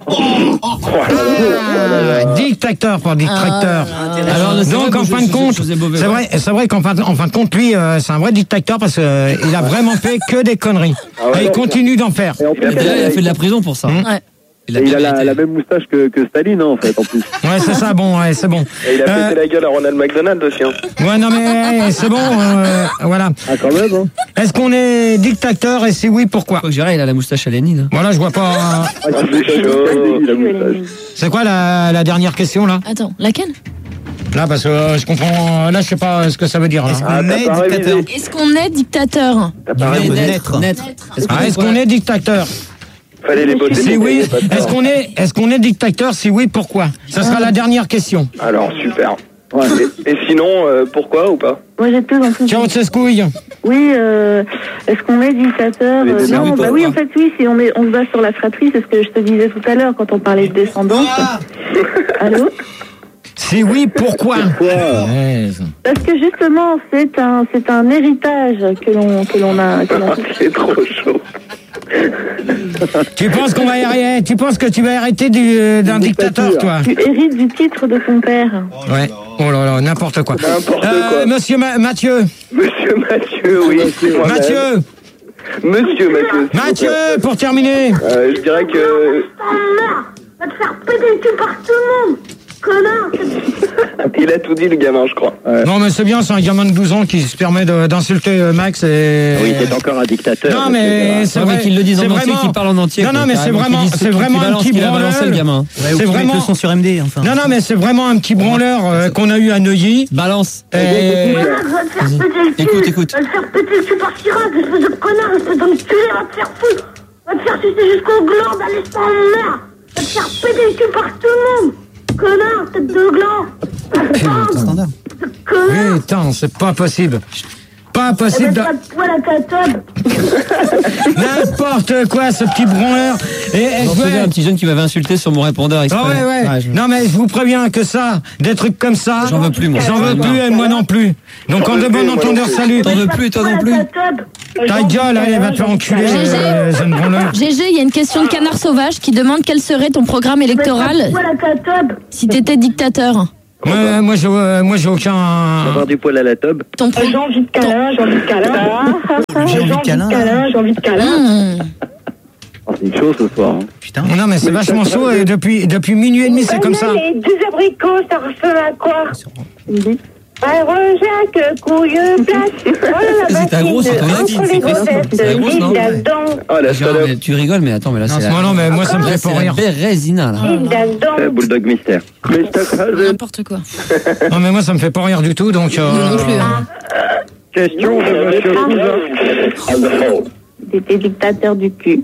Ah, dictateur pour dictateur.
Alors, c'est vrai
Donc
que
en
je-
fin de
je-
compte,
José Bové,
c'est
ouais.
vrai, c'est vrai qu'en fin, en fin de compte, lui, euh, c'est un vrai dictateur parce qu'il a vraiment fait que des conneries.
Ah ouais,
Et il
non,
continue d'en faire.
Et en plus,
Et d'ailleurs, il a fait de la prison pour ça.
Hum.
Ouais.
Il
et il a la,
mérité.
la même moustache que, que Staline, hein, en fait, en plus.
Ouais, c'est ça, bon, ouais, c'est bon.
Et il a
Euh,
pété la gueule à Ronald McDonald aussi. Hein.
Ouais, non mais hey, c'est bon, euh, voilà.
Ah, quand même, hein.
Est-ce qu'on est dictateur et si oui, pourquoi?
Faut que Gérard, il a la moustache à Lénine.
Voilà, je vois pas.
Ah,
c'est
c'est
chaud.
la moustache.
C'est quoi la, la dernière question là?
Attends, laquelle?
Là, parce que euh, je comprends. Là, je sais pas ce que ça veut dire. Là.
Est-ce qu'on
Ah, t'as
est
pas
dictateur?
révisé.
Est-ce qu'on est dictateur?
T'as pas
Il
raison.
veut
Naître.
naître.
Naître. Est-ce
Ah, est-ce qu'on est dictateur?
Fallait les bosser.
Si
mais
oui,
il y avait pas de
est-ce
temps.
qu'on est, est-ce qu'on est dictateur? Si oui, pourquoi? Ça sera la dernière question.
Alors, super.
Ouais.
Et, et sinon, euh, pourquoi ou pas?
Moi, j'ai deux en plus.
Ciao, Tseskouille.
Oui, euh, est-ce qu'on est dictateur?
Mais
Euh,
déjà,
Non,
oui,
bah oui,
pourquoi
en fait, oui, si on, est, on se base sur la fratrie, c'est ce que je te disais tout à l'heure quand on parlait de descendance. Allô?
Si oui, pourquoi? Ouais.
Parce que justement, c'est un, c'est un héritage que l'on, que l'on a. Que l'on...
C'est trop chaud.
Tu penses qu'on va arrêter, tu penses que tu vas arrêter du- d'un dictateur, toi?
Tu hérites du titre de ton père.
Ouais. Oh là là, n'importe quoi.
N'importe
Euh,
quoi.
Monsieur Ma- Mathieu.
Monsieur Mathieu, oui. c'est moi-même.
Mathieu.
Monsieur Mathieu. s'il vous
Mathieu,
plaît.
pour terminer.
Euh, je dirais que.
Va te faire péter le cul par tout le monde. Connard.
Il a tout dit, le gamin, je crois.
Non, mais c'est bien, c'est un gamin de douze ans qui se permet de- d'insulter euh, Max et...
Oui, c'est encore un dictateur.
Non, mais c'est
Ouais,
vrai.
mais qu'ils le disent en
c'est
entier,
vraiment-
qu'ils parlent en entier.
Non,
quoi.
non, mais c'est
Carrément,
vraiment,
qu'ils disent
c'est
tout,
vraiment
qu'ils
un
balancent
petit
qu'il a balancé,
branleur.
le gamin.
Ouais, ou
C'est
qu'ils mettent
vraiment...
le son sur M D, enfin.
Non, non, mais c'est vraiment un petit branleur euh, qu'on a eu à Neuilly.
Balance.
Et...
Connard, va te faire péter le cul.
Écoute, écoute.
Va te faire péter le cul par Chirac, espèce de connard, espèce d'enculé, va te faire foutre. Va te faire sucer jusqu'au gland, allez, c'est en mer. Va te faire péter le cul par tout le monde. Connard, tête de gland.
C'est standard.
Connard.
Putain, c'est pas possible. Pas
Eh ben,
possible de...
pas de poil à ta table.
N'importe quoi, ce petit branleur. Et, et
J'en
je
souviens
veux-
un petit jeune qui m'avait insulté sur mon répondeur exprès.
Ah ouais, ouais.
Ouais, je-
Non, mais je vous préviens que ça, des trucs comme ça.
J'en veux plus, moi.
J'en veux plus, et moi non plus. Donc, en de bon entendeur, salut.
T'en veux plus et toi non plus.
Ta gueule, allez, va te faire enculer,
G G.
euh, jeune branleur.
G G, il y a une question de Canard Sauvage qui demande quel serait ton programme électoral si t'étais dictateur.
Moi, moi, j'ai, euh, moi, j'ai aucun.
Avoir du poil à la tobe.
Ton pro-
J'ai envie de câlin, j'ai envie de câlin.
J'ai envie de câlin.
J'ai envie de câlin.
Mmh.
Oh, c'est chaud ce soir. Hein.
Putain.
Non, mais c'est vachement chaud, et depuis, depuis minuit et demi, c'est comme ça.
Les deux abricots, ça ressemble à quoi? Un Jacques, couilleux, place.
C'est un gros, c'est ton avis, c'est possible. C'est un gros, non
Ah, la
Genre,
salope.
mais tu rigoles, mais attends, mais là,
Non,
c'est
c'est-
la...
non, non, mais moi, ça me
Là,
fait
c'est
pas
la
rire.
Bérésina, là.
Euh, Bulldog Mystère.
N'importe quoi.
Non, mais moi, ça me fait pas rire du tout, donc. euh,
Nous non plus. Hein.
Question de monsieur Cousin.
T'étais dictateur du cul.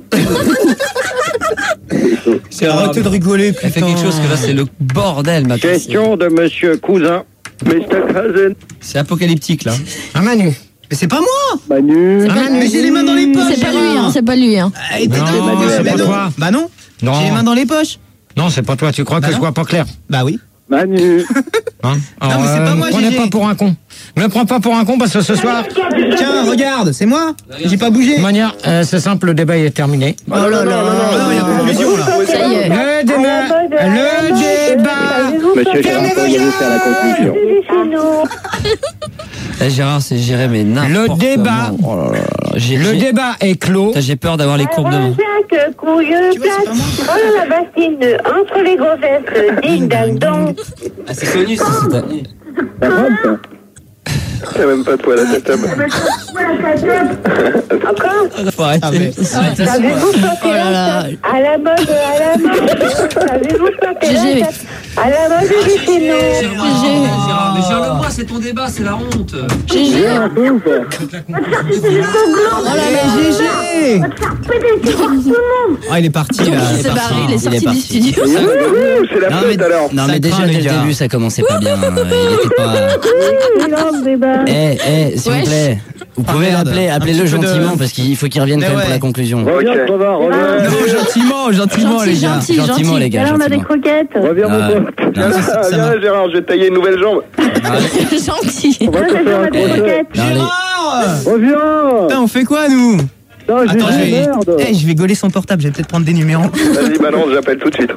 C'est arrêtez de rigoler, putain.
Elle fait quelque chose que là, c'est le bordel, ma
Question de monsieur Cousin.
C'est apocalyptique, là.
Un Manu.
Mais c'est pas moi.
Manu.
Un Manu.
Mais j'ai les mains dans les poches.
C'est pas lui, hein, c'est pas lui. Hein.
Ah, t'es
Non,
dingue.
c'est
Bah
pas
non.
toi.
Bah non.
Non.
J'ai les mains dans les poches.
Non, c'est pas toi, tu crois
Bah
que je
non.
vois pas clair.
Bah oui.
Manu.
Hein
Non, mais c'est pas
me
moi,
prenez
Gégé.
pas pour un con. Me prends pas pour un con parce que ce soir,
Tiens, regarde, c'est moi. J'ai pas bougé.
de manière, euh, c'est simple, le débat est terminé.
Oh là là. Ah, il y a conclusion là.
Ça y est.
Le débat, le débat.
Monsieur Gérard, pourriez-vous faire la conclusion?
Eh, Gérard, c'est géré, mais n'importe
Le débat.
comment. Oh là là là. J'ai,
Le
j'ai-
débat est clos.
Putain, j'ai peur d'avoir les courbes de main.
Jacques, couilleux,
Tu vois, c'est pas moi.
place. Oh la bassine, entre les grossettes, ding dang dong.
Ah, c'est connu, ça, c'est un-
T'as même pas de poil à ta table.
Encore?
Faut arrêter.
Ah, mais-
Savez-vous chanter
Oh là
la
là.
chatte? À la mode, à la mode. Savez-vous chanter
G G.
la chatte? À la mode de chez nous.
Gérard, mais Gérard Leroy, c'est ton débat, c'est la honte.
G G.
Va te faire sucer jusqu'au gland.
Oh là là, G G.
Va te faire péter le cul par tout le monde.
Ah, il est parti là.
Il s'est barré, il est sorti du
parti.
studio.
Ouh, c'est la
Non,
fête
mais,
alors.
non,
Ça
mais déjà,
craint,
dès
les
le
gars.
début, ça commençait pas bien. hein. Il était pas.
Oui, non, le débat.
Eh, eh, s'il vous
Wesh.
plaît, vous
Ah,
pouvez
merde.
l'appeler,
Un
appelez-le
petit peu de-
gentiment parce qu'il faut qu'il revienne
Mais
quand même
ouais.
pour la conclusion.
Reviens,
Ok.
Crevard, reviens.
Non, gentiment, gentiment
Gentil,
les gars.
gentil,
Gentiment,
gentil.
les gars.
Là, on a des
gentiment.
croquettes.
Reviens,
Ah,
mon pote.
non,
Ah,
ça
viens
va.
là, Gérard, je vais te tailler une nouvelle jambe.
Gentil.
On va te faire
On
un
a des
crochet.
croquettes.
non, les-
Gérard.
Reviens.
Putain, on fait quoi nous?
Putain, j'ai
Attends, je
dit
vais...
merde.
Eh, je vais gauler son portable, je vais peut-être prendre des numéros.
Vas-y, balance, j'appelle tout de suite.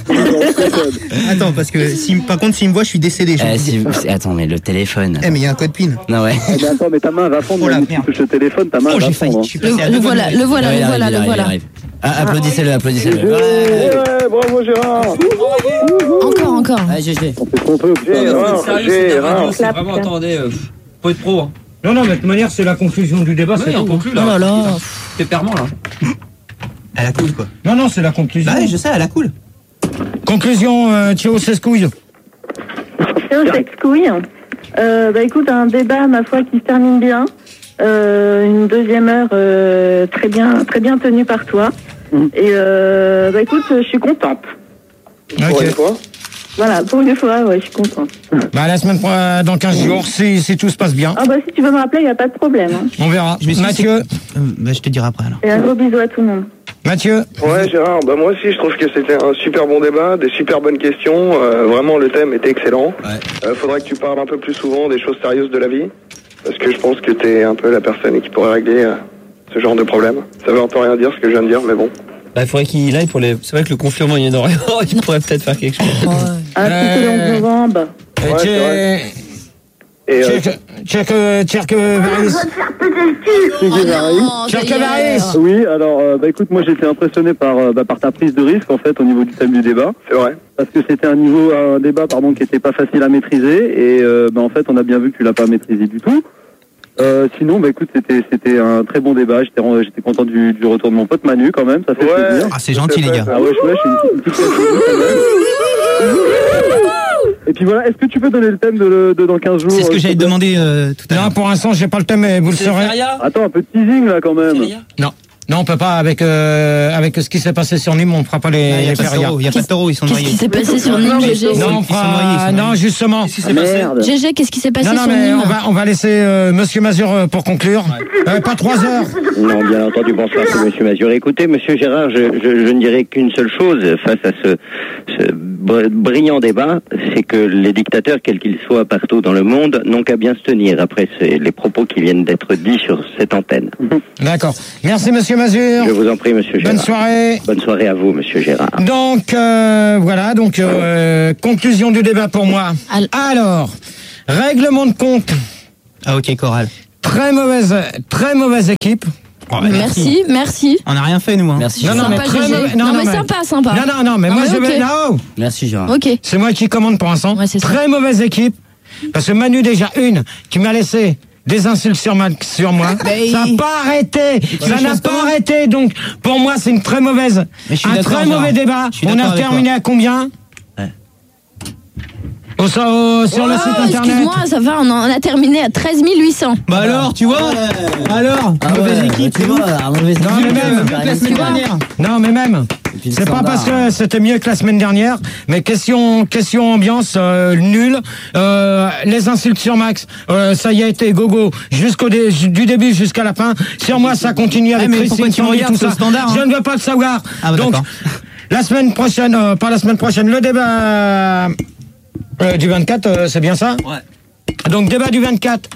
Attends, parce que si, par contre, s'il me voit, je suis décédé. je
Eh,
vous
si-
dis.
si- attends, mais le téléphone.
Eh, mais il y a un code PIN.
Non, ouais.
Eh ben, attends, mais ta main va fondre.
Oh la
Manu, si
merde.
tu touches le téléphone, ta main
Oh,
va
j'ai failli.
fondre.
Je suis
Le,
passé à
le
deux
voilà,
bonnes
le voilà,
Ouais, il
le
arrive,
voilà,
il
le
arrive, il
voilà.
arrive. Ah, applaudissez-le, applaudissez-le.
Ouais,
Ouais, bravo Gérard.
Encore, encore.
Ah, G G.
on fait ce qu'on peut. putain.
Gérard, Gérard.
C'est vraiment, attendez, euh, faut être pro. Hein.
Non, non, mais de toute manière, c'est la conclusion du débat. c'est
Ouais, on
tout.
conclut là.
Oh là là.
T'es permanent là.
À la cool, quoi.
Non, non, c'est la conclusion.
Bah ouais, je sais, à la cool.
Conclusion, euh, Thio Sescouille.
Théo Sexcouille. Euh, bah écoute, un débat, ma foi, qui se termine bien. Euh, une deuxième heure euh, très bien, très bien tenue par toi. Et euh, bah écoute, je suis contente.
Pour une
Ok.
fois.
Voilà, pour une fois, ouais, je suis contente.
Bah, la semaine prochaine, dans quinze jours, si, si tout se passe bien,
Ah bah si tu veux me rappeler, il n'y a pas de problème. Hein.
on verra.
Je me suis dit,
Mathieu,
Euh, bah, je te dirai après alors.
Et un gros bisou à tout le monde.
Mathieu,
Ouais, Gérard, bah moi aussi je trouve que c'était un super bon débat, des super bonnes questions. Euh, vraiment, le thème était excellent. Euh, faudrait que tu parles un peu plus souvent des choses sérieuses de la vie, parce que je pense que t'es un peu la personne qui pourrait régler euh, ce genre de problème. Ça veut un peu rien dire ce que je viens de dire, mais bon.
Bah, il faudrait qu'il aille pour les. C'est vrai que le conflit au Moyen-Orient, il pourrait peut-être faire quelque chose.
Ah,
Euh,
c'était le onze novembre.
euh,
Ouais,
tu-
c'est vrai. Et, euh,
Tchèque Varis. Tchèque Varis.
Oui, alors, euh, bah écoute, moi j'étais impressionné par, euh, bah, par ta prise de risque en fait au niveau du thème du débat.
C'est vrai.
Parce que c'était un niveau, un débat pardon, qui était pas facile à maîtriser et euh, bah, en fait on a bien vu que tu l'as pas maîtrisé du tout. Euh, sinon, bah écoute, c'était c'était un très bon débat. J'étais j'étais content du, du retour de mon pote Manu quand même. Ça fait
Ouais.
plaisir.
Ah, c'est gentil, les gars.
Ah ouais, ouais, je suis une petite pièce quand même. Et puis voilà, est-ce que tu peux donner le thème de, le, de dans quinze jours?
C'est ce que j'allais te demander euh, tout à l'heure.
Non, pour l'instant, j'ai pas le thème, mais vous le saurez.
Attends, un peu de teasing là quand même.
Non. Non, on peut pas, avec, euh, avec ce qui s'est passé sur Nîmes, on fera pas les,
Il n'y a,
les
pas de
férias.
taureaux, il y a pas de taureaux, ils sont
Qu'est-ce
noyés.
qui s'est passé sur Nîmes, G G?
Non, on fera, non, justement.
G G, qu'est-ce qui s'est passé
Non, non,
sur
mais
Nîmes?
on va, on va laisser euh, Monsieur Mazur euh, pour conclure. Euh, pas trois heures.
Non, bien entendu, bonsoir, c'est Monsieur Mazur. Écoutez, Monsieur Gérard, je, je, je ne dirais qu'une seule chose face à ce, ce br- brillant débat, c'est que les dictateurs, quels qu'ils soient partout dans le monde, n'ont qu'à bien se tenir après ces, les propos qui viennent d'être dits sur cette antenne.
D'accord. Merci, Monsieur Mazur.
Je vous en prie, Monsieur Gérard.
Bonne soirée.
Bonne soirée à vous, Monsieur Gérard.
Donc, euh, voilà, donc, euh, conclusion du débat pour moi. Alors, règlement de compte.
Ah, ok, Coral.
Très mauvaise, très mauvaise équipe.
Oh, bah,
Merci, merci.
On n'a rien fait, nous. Hein.
Merci.
Non, non,
Sympa,
mais très
G G.
mauvais-
Non, mais sympa, sympa.
Non, non, non, mais
Non,
moi
mais
je
ok.
vais. Non.
Merci, Gérard.
Ok.
C'est moi qui commande pour l'instant.
Ouais, c'est ça.
Très mauvaise équipe. Parce que Manu, déjà, une, qui m'a laissé des insultes sur, ma, sur moi.
Mais
Ça n'a
il-
pas arrêté. Ça
veux
n'a
chose
pas
comment
arrêté. Donc, pour moi, c'est une très mauvaise.
Mais je suis
un
d'accord,
très
Gérard.
mauvais débat.
Je suis
On
d'accord
a
avec
terminé à combien
Ouais.
Au, au- sur le
Oh,
site internet.
excuse-moi, ça va, on, en- on a terminé à treize mille huit cents.
Bah alors, tu vois Alors,
Ah
mauvaise
ouais,
équipe,
tu
c'est
vois,
bon.
la mauvaise
Non, mais
équipe,
même.
euh,
Mieux que la semaine dernière.
Non, mais même.
puis le
C'est pas
standard,
parce que
hein.
c'était mieux que la semaine dernière, mais question, question ambiance euh, nulle. Euh, les insultes sur Max, euh, ça y a été gogo jusqu'au dé- du début jusqu'à la fin. Sur moi, ça continue avec
mais
Christine
pourquoi tu me
Sandy,
regardes,
tout
c'est
ça.
le standard, hein.
Je ne veux pas le savoir.
Ah, bah,
Donc,
d'accord.
la semaine prochaine, euh, pas la semaine prochaine, le débat euh, du vingt-quatre, euh, c'est bien ça?
Ouais.
Donc débat du vingt-quatre.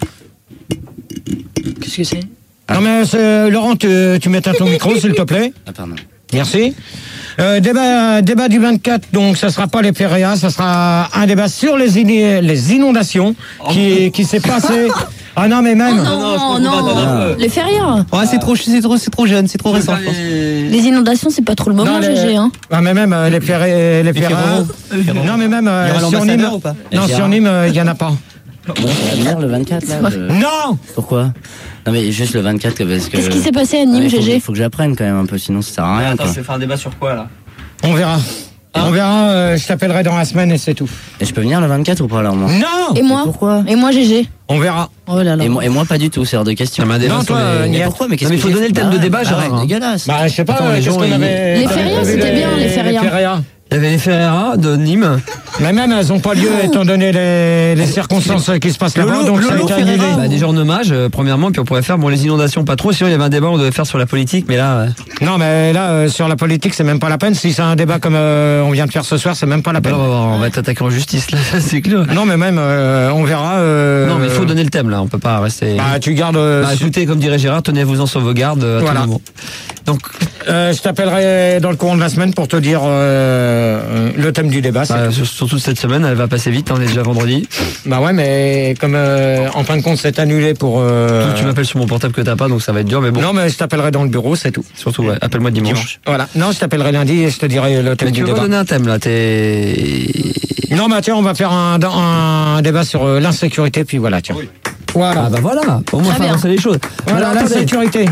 Qu'est-ce que c'est?
Non mais c'est- Laurent, tu, tu m'éteins ton micro s'il te plaît.
Ah, pardon.
Merci. Euh, débat, débat du vingt-quatre, donc ça sera pas les férias, ça sera un débat sur les, ini- les inondations qui, qui s'est passé. Ah non mais même.
Non, non, les férias.
Ouais, c'est trop, c'est trop, c'est trop jeune, c'est trop récent, je pense.
Les inondations, c'est pas trop le moment,
Non, les-
G G. Hein.
Ah mais même euh, les férias, les férias.
Ferrero.
Non mais même euh,
Il y aura
sur
l'ambassadeur
Nîmes.
ou pas
Non sur Nîmes, il y en a pas.
Ouais, ça va venir le vingt-quatre, là. je-
Non.
Pourquoi? Non, mais juste le vingt-quatre, parce que.
Qu'est-ce qui s'est passé à Nîmes,
Ouais, faut que-
G G?
Faut que j'apprenne quand même un peu, sinon ça sert à rien,
Attends,
quoi.
c'est faire un débat sur quoi là?
On verra. On verra. euh, je t'appellerai dans la semaine et c'est tout.
Et je peux venir le vingt-quatre ou pas, alors, moi?
Non.
Et moi?
Pourquoi?
Et moi, G G?
On verra.
Oh là là.
Et moi, et moi, pas du tout, c'est hors de question.
Non toi, euh,
Mais
Niette.
pourquoi? Mais qu'est-ce
Non, mais
que
faut
j'ai
donner
fait?
le thème de
Bah,
débat,
bah,
Gérard,
ouais,
hein.
dégueulasse.
Bah je sais pas.
Attends,
euh,
les
qu'est-ce
gens,
qu'on
ils-
avait.
Les
t'avais
férias,
prévu
c'était bien, les férias.
Il y avait les férias de Nîmes.
Mais même elles n'ont pas lieu étant donné les, les circonstances qui se passent là-bas, donc ça a été annulé.
Bah, déjà en hommage, euh, premièrement, puis on pourrait faire bon les inondations pas trop. Sinon il y avait un débat on devait faire sur la politique, mais là. euh,
Non mais là euh, sur la politique c'est même pas la peine. Si c'est un débat comme euh, on vient de faire ce soir, c'est même pas la peine.
alors, on va, voir, on va t'attaquer en justice là, c'est clair.
Non mais même euh, on verra. euh,
Non mais il faut donner le thème là, on peut pas rester.
Bah tu gardes. euh,
Bah,
su-
écoutez, comme dirait Gérard, tenez-vous-en sur vos gardes euh, à
Voilà.
tout moment. Donc,
euh, je t'appellerai dans le courant de la semaine pour te dire euh, euh, le thème du débat. c'est
bah,
tout.
sur- surtout cette semaine, elle va passer vite, on est déjà vendredi.
Bah ouais mais comme euh, en fin de compte c'est annulé pour. euh,
Donc, tu m'appelles sur mon portable que t'as pas, donc ça va être dur, mais bon.
Non mais je t'appellerai dans le bureau, c'est tout.
Surtout, ouais, appelle-moi dimanche.
Voilà. Non je t'appellerai lundi et je te dirai le thème
Mais
du
tu veux
débat.
pas donner un thème là, t'es.
Non bah tiens on va faire un, un débat sur euh, l'insécurité puis voilà tiens. Voilà.
Ah bah voilà, au moins
Très
faire
bien.
avancer les choses.
Voilà
Alors, attendez.
l'insécurité.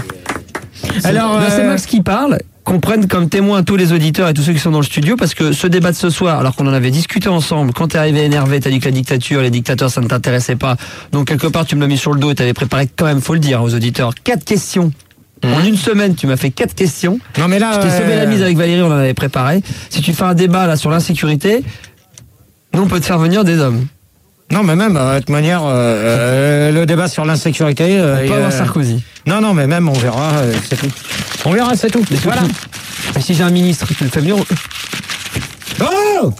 Alors
Là, c'est
euh,
Max qui parle, qu'on prenne comme témoin tous les auditeurs et tous ceux qui sont dans le studio, parce que ce débat de ce soir, alors qu'on en avait discuté ensemble, quand t'es arrivé énervé, t'as dit que la dictature, les dictateurs, ça ne t'intéressait pas. Donc quelque part, tu me l'as mis sur le dos et t'avais préparé quand même, faut le dire, aux auditeurs, quatre questions. En une semaine, tu m'as fait quatre questions.
non mais là
Je t'ai sauvé
euh,
la mise avec Valérie, on en avait préparé. Si tu fais un débat là sur l'insécurité, nous on peut te faire venir des hommes.
Non, mais même, euh, de toute manière, euh, euh, le débat sur l'insécurité. Euh,
On peut
et,
avoir
euh,
Sarkozy.
Non, non, mais même, on verra, euh, c'est tout. On verra, c'est tout.
Mais
Voilà.
surtout, et si j'ai un ministre, tu le fais venir.
Oh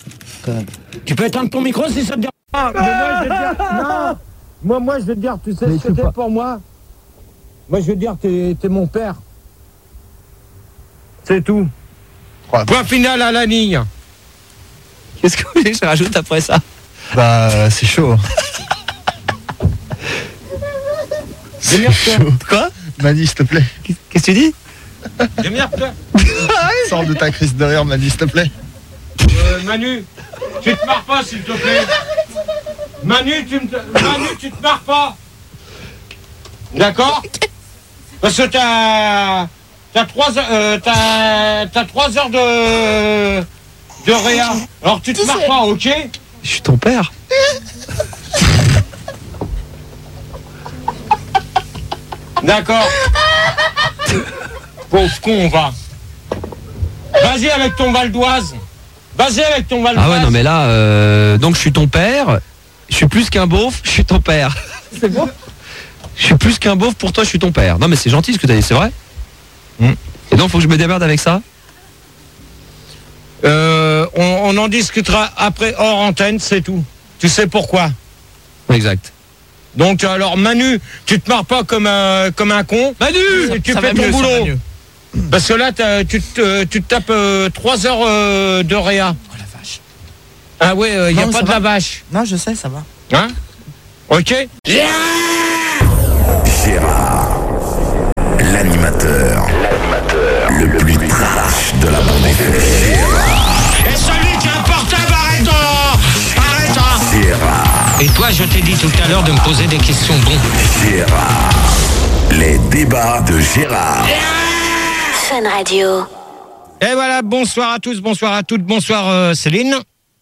Tu peux éteindre ton micro si ça te dérange pas. Mais moi, je vais te dire. Non Moi, moi, je vais te dire, tu sais
Mais
ce
tu
que
peux
t'es
pas.
pour moi. Moi, je vais te dire, t'es, t'es mon père. C'est tout. Point final à la ligne.
Qu'est-ce que vous voulez que je rajoute après ça?
Bah, c'est chaud. Quoi Mani, s'il te plaît.
Qu'est-ce que tu dis?
Démerde-toi.
Sors de ta crise de rire, Mani, s'il te plaît.
Euh, Manu, tu te marres pas, s'il te plaît. Manu, tu, me... Manu, tu te marres pas. D'accord? Parce que t'as... T'as trois, euh, t'as, t'as trois heures de... de réa. Alors tu te marres pas, ok?
Je suis ton père.
D'accord. Pauvre con, va. Vas-y avec ton Val d'Oise. Vas-y avec ton Val d'Oise.
Ah ouais, non mais là, euh, donc je suis ton père, je suis plus qu'un beauf, je suis ton père.
C'est bon?
Je suis plus qu'un beauf, pour toi je suis ton père. Non mais c'est gentil ce que t'as dit, c'est vrai. Mm. Et donc faut que je me démerde avec ça.
Euh, on, on en discutera après hors antenne, c'est tout. Tu sais pourquoi?
Exact.
Donc alors Manu, tu te marres pas comme un, comme un con. Manu,
ça,
tu
ça
fais
va
ton
mieux,
boulot. Parce que là, tu te, tu te tapes euh, trois heures euh, de réa.
Oh la vache.
Ah ouais, il euh, n'y a
Non,
pas
ça
de
va.
la vache.
Non, je sais, ça va.
Hein? Ok.
Gérard, l'animateur, le plus trash de la bande F M.
Et celui qui a un portable, arrête de... Arrête, hein.
Gérard.
Et toi, je t'ai dit tout à l'heure de me poser des questions. Bon.
Gérard. Les débats de Gérard.
Fun Radio.
Et voilà, bonsoir à tous, bonsoir à toutes, bonsoir euh, Céline.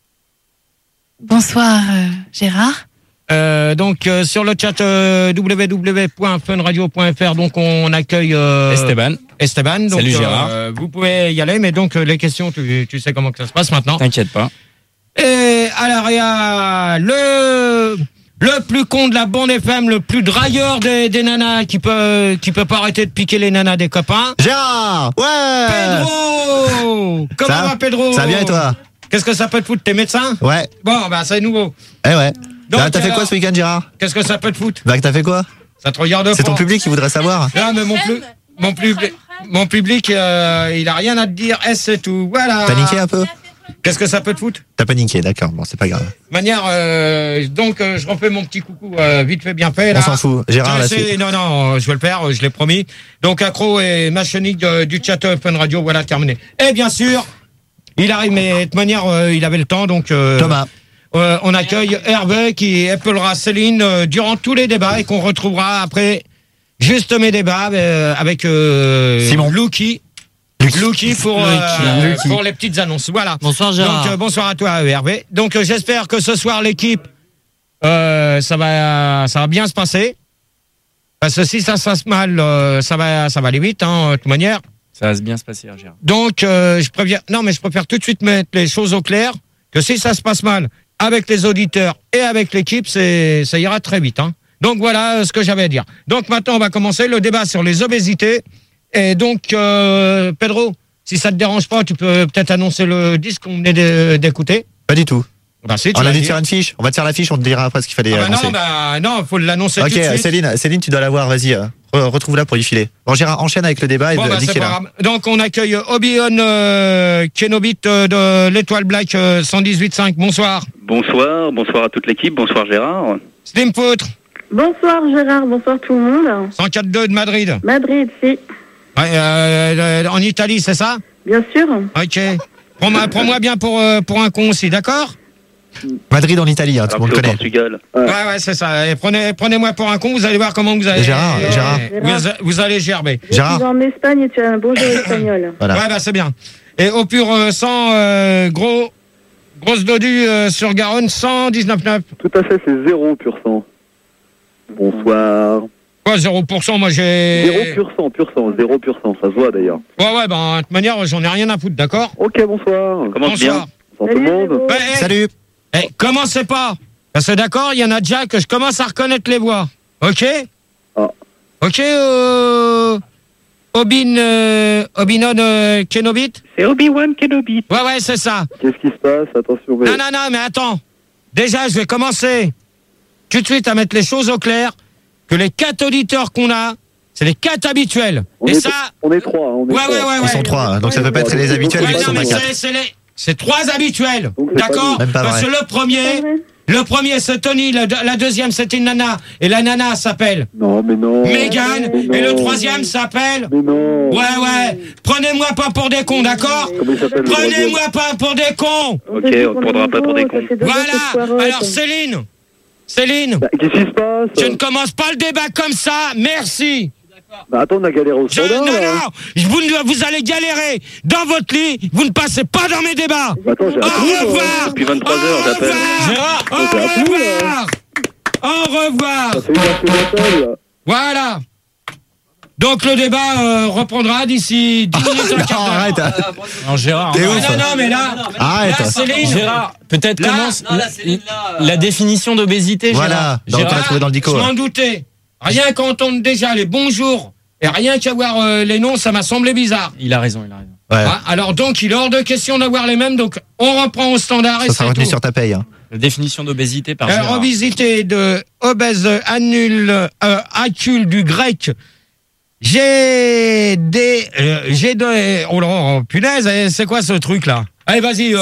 Bonsoir euh, Gérard.
Euh, donc euh, sur le chat euh, w w w point fun radio point f r, donc on accueille euh,
Esteban.
Esteban. Donc,
Salut Gérard.
Euh, vous pouvez y aller, mais donc euh, les questions, tu, tu sais comment que ça se passe maintenant.
T'inquiète pas.
Et alors il y a le le plus con de la bande F M, le plus drailleur des, des nanas qui peut qui peut pas arrêter de piquer les nanas des copains.
Gérard. Ouais.
Pedro. Comment
Ça
va Pedro?
Ça va bien et toi?
Qu'est-ce que ça peut te foutre? T'es médecin?
Ouais.
Bon, bah c'est nouveau.
Eh ouais.
Donc,
Là, t'as fait
alors,
quoi ce week-end, Gérard?
Qu'est-ce que ça peut te foutre?
Bah, t'as fait quoi?
Ça te regarde
C'est
pas.
ton public qui voudrait savoir.
Non, mais mon, plus, mon, public, mon public, euh, il a rien à te dire. Eh, c'est tout. Voilà.
Paniqué un peu?
Qu'est-ce que ça peut te foutre?
T'as paniqué, d'accord. Bon, c'est pas grave.
De manière, euh, donc, euh, je refais mon petit coucou euh, vite fait, bien fait. Là.
On s'en fout. Gérard,
Je
là,
sais,
c'est...
Non, non, je vais le faire, je l'ai promis. Donc, accro et machinique de- du chat Fun Radio, voilà, terminé. Et bien sûr, il arrive, mais de manière, euh, il avait le temps, donc... Euh,
Thomas.
Euh, on accueille Hervé qui épaulera Céline euh, durant tous les débats et qu'on retrouvera après juste mes débats euh, avec euh,
Simon.
Lucky. Lucky pour, euh,
Lucky.
pour les petites annonces. Voilà.
Bonsoir Gérard.
Donc, euh, bonsoir à toi Hervé. Donc euh, j'espère que ce soir l'équipe, euh, ça va, ça va bien se passer. Parce que si ça se passe mal, euh, ça va, ça va aller vite, hein, de toute manière.
Ça va bien se passer, Gérard.
Donc euh, je préviens, non mais je préfère tout de suite mettre les choses au clair que si ça se passe mal avec les auditeurs et avec l'équipe, c'est, ça ira très vite, hein. Donc voilà euh, ce que j'avais à dire. Donc maintenant on va commencer le débat sur les obésités. Et donc euh, Pedro, si ça te dérange pas, tu peux peut-être annoncer le disque qu'on venait de- d'écouter.
Pas du tout.
Bah si, tu
On
vas
a dû
dire.
te faire une fiche. On va te faire la fiche, on te dira après ce qu'il fallait
Ah bah
annoncer.
non, bah non, faut l'annoncer
Ok,
tout de suite.
Céline, Céline, tu dois l'avoir, vas-y. euh, re- Retrouve-la pour y filer. Bon, Gérard, enchaîne avec le débat et
Bon, bah,
dis
c'est
qu'il est
pas
là.
grave. Donc on accueille Obi-Wan euh, Kenobit euh, de l'Étoile Black euh, cent dix-huit virgule cinq. Bonsoir.
Bonsoir, bonsoir à toute l'équipe, bonsoir Gérard.
Slim Poutre,
Bonsoir Gérard, bonsoir tout le monde.
cent quatre deux de Madrid.
Madrid, si,
Ouais, euh, euh, en Italie, c'est ça?
bien sûr.
Ok. Prends-moi prends-moi bien pour, euh, pour un con aussi, d'accord?
Madrid en Italie, hein, tout le monde
Rappelez au
connaît.
Portugal.
Ouais, ouais, c'est ça. Et prenez, prenez-moi pour un con, vous allez voir comment vous allez.
Gérard,
euh,
Gérard.
Vous, vous allez gerber.
Je suis en Espagne et tu as un bonjour espagnol.
Voilà.
Ouais, bah c'est bien. Et au pur euh, sang, euh, gros, grosse dodu euh, sur Garonne, cent dix-neuf virgule neuf.
Tout à fait, c'est zéro pur sang. Bonsoir.
Quoi, zéro pour cent, moi j'ai.
Zéro pur sang, pur sang, zéro pur sang, ça se voit d'ailleurs.
Ouais, ouais, bah, de toute manière, j'en ai rien à foutre, d'accord?
Ok, bonsoir.
Commence bien.
Bonsoir tout le monde.
Ouais, hey,
Salut.
hey, commencez pas. Parce que d'accord, il y en a déjà que je commence à reconnaître les voix. Ok?
Ah.
Ok, euh. Obin, euh, Obinon euh, Kenobit?
C'est Obi-Wan Kenobi.
Ouais, ouais, c'est ça.
Qu'est-ce qui se passe? Attention, mais...
Non, non, non, mais attends. Déjà, je vais commencer tout de suite à mettre les choses au clair. Que les quatre auditeurs qu'on a, c'est les quatre habituels.
On
Et
est,
ça.
on est trois. On est
Ouais,
trois.
ouais, ouais,
Ils
ouais.
sont trois, hein, donc ça peut pas être les habituels,
Ouais,
ils
non,
sont
mais
pas quatre.
c'est, c'est les, c'est trois habituels.
Donc, c'est
D'accord?
pas
Même pas
Parce
vrai.
que le premier, Le premier, c'est Tony. Le, la deuxième, c'est une nana. Et la nana s'appelle...
Non, mais non.
Mégane. Et le troisième s'appelle...
Mais non.
Ouais, ouais. Prenez-moi pas pour des cons, d'accord? Prenez-moi pas pour des cons.
Ok, on ne prendra pas pour des cons.
Voilà. Alors, Céline. Céline.
Bah, qu'est-ce qui se passe?
Je ne commence pas le débat comme ça. Merci.
Bah attends, on a galéré au
Je,
standard.
non,
là.
non, vous, vous allez galérer dans votre lit, vous ne passez pas dans mes débats.
Bah, attends, j'ai
Au
appelé,
revoir.
Depuis vingt-trois heures,
Au
j'appelle.
revoir. Au
J'ai appelé,
revoir. Au revoir.
Ça fait une heure que j'appelle, là.
Voilà. Donc le débat euh, reprendra d'ici dix minutes, un quart d'heure.
Arrête.
Non, Gérard.
Ah,
non,
non, non, non, mais là,
Arrête.
là, Céline,
Gérard, peut-être
Là,
commence
non, là, Céline, là, euh,
la définition d'obésité, Gérard.
Voilà, dans le
Gérard,
cas trouvé dans le
je
dico.
m'en
là.
doutais. Rien qu'à entendre déjà les bonjours et rien qu'à voir euh, les noms, ça m'a semblé bizarre.
Il a raison, il a raison.
Ouais.
Ah, alors donc, il est hors de question d'avoir les mêmes, donc on reprend au standard et
Ça sera
c'est
retenu
tout.
sur ta paye. Hein.
La définition d'obésité par
Euh,
Gérard.
revisité de obèse annule, euh, accule du grec. J'ai des, euh, j'ai des, oh, là, oh punaise, eh, c'est quoi ce truc là? Allez, vas-y, euh,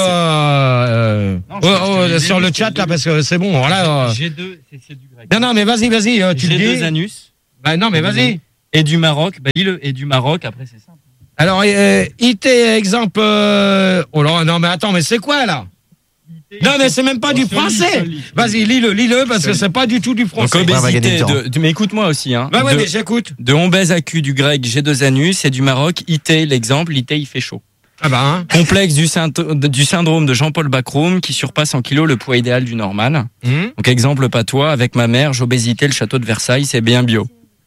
euh,
Non,
oh,
je- je
oh,
te disais,
sur le
je te
chat
disais.
là, parce que c'est bon, voilà. euh.
G deux, c'est c'est du grec.
Non, non, mais vas-y, vas-y, euh, tu le
G deux
dis.
anus.
Bah non, mais vas-y.
Et du Maroc, bah dis-le. Et du Maroc, après c'est simple.
Alors, euh, I T, exemple, euh, oh là, non, mais attends, mais c'est quoi là? Non, mais c'est même pas du français. Vas-y, lis-le, lis-le, parce que c'est pas du tout du
Donc
français.
on va gagner
obésité,
du temps.
de, de- mais écoute-moi aussi. Hein,
Bah ouais,
de,
mais j'écoute.
de obèse accu du grec G deux anus et du Maroc, I T, l'exemple, I T il fait chaud.
Ah bah, hein.
Complexe du, synto- du syndrome de Jean-Paul Bacrum qui surpasse en kilos le poids idéal du normal.
Hum.
Donc exemple pas toi, avec ma mère, j'obésité, le château de Versailles, c'est bien bio.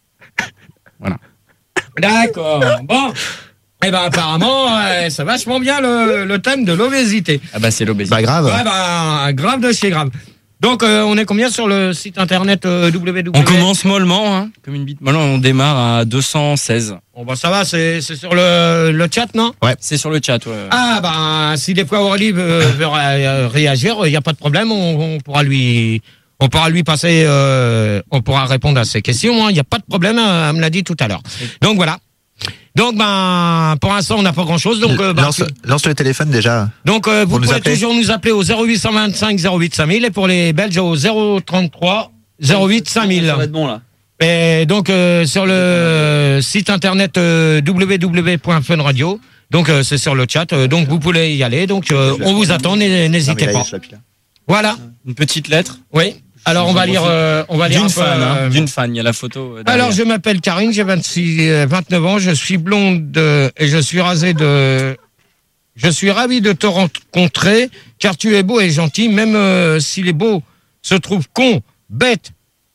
Voilà.
D'accord. Bon. Eh ben apparemment, euh, c'est vachement bien le, le thème de l'obésité.
Ah bah c'est l'obésité.
Bah grave.
Ouais, bah, grave de chez grave. Donc, euh, on est combien sur le site internet euh, W W W?
On commence mollement, hein, comme une bite. Maintenant, on démarre à deux cent seize.
Bon, bah, ça va, c'est c'est sur le, le chat, non?
Ouais. C'est sur le chat, ouais.
Ah, bah, si des fois Aurélie veut, veut ré- réagir, il n'y a pas de problème, on, on pourra lui. On pourra lui passer, euh, on pourra répondre à ses questions, il n'y a pas de problème, euh, elle me l'a dit tout à l'heure. Donc voilà. Donc ben, pour l'instant, on n'a pas grand-chose. Donc, euh, bah,
lance, lance le téléphone déjà.
donc euh, vous
Pour nous
pouvez
appeler.
toujours nous appeler au zéro huit cent vingt-cinq zéro huit cinq mille et pour les Belges au zéro trente-trois zéro huit cinq mille.
Ça va être bon là.
Et donc euh, sur le site internet euh, w w w point fun radio. Donc euh, c'est sur le chat. euh, donc vous pouvez y aller. Donc euh, on vous attend. n'hé- N'hésitez pas. Voilà.
Une petite lettre.
Oui. Alors on va lire. euh, on va lire
D'une
un peu,
fan, hein,
euh,
d'une fan. Il y a la photo. euh, derrière.
Alors, je m'appelle Karine, j'ai vingt-six, euh, vingt-neuf ans, je suis blonde euh, et je suis rasée de... Je suis ravi de te rencontrer, car tu es beau et gentil, même euh, si les beaux se trouvent cons, bêtes.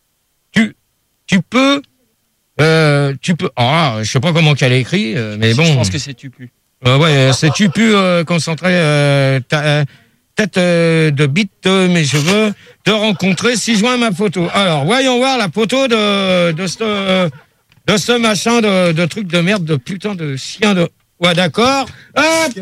Tu, tu peux... Euh, tu peux... Ah, je sais pas comment qu'elle a écrit, euh, mais bon...
Je pense que c'est tu plus.
Euh, ouais, c'est tu peux euh, concentrer euh, ta euh, tête euh, de bite de mes cheveux, te rencontrer si joint ma photo. Alors, voyons voir la photo de de ce de ce machin de, de truc de merde, de putain de chien de. Ouais, d'accord. Hop.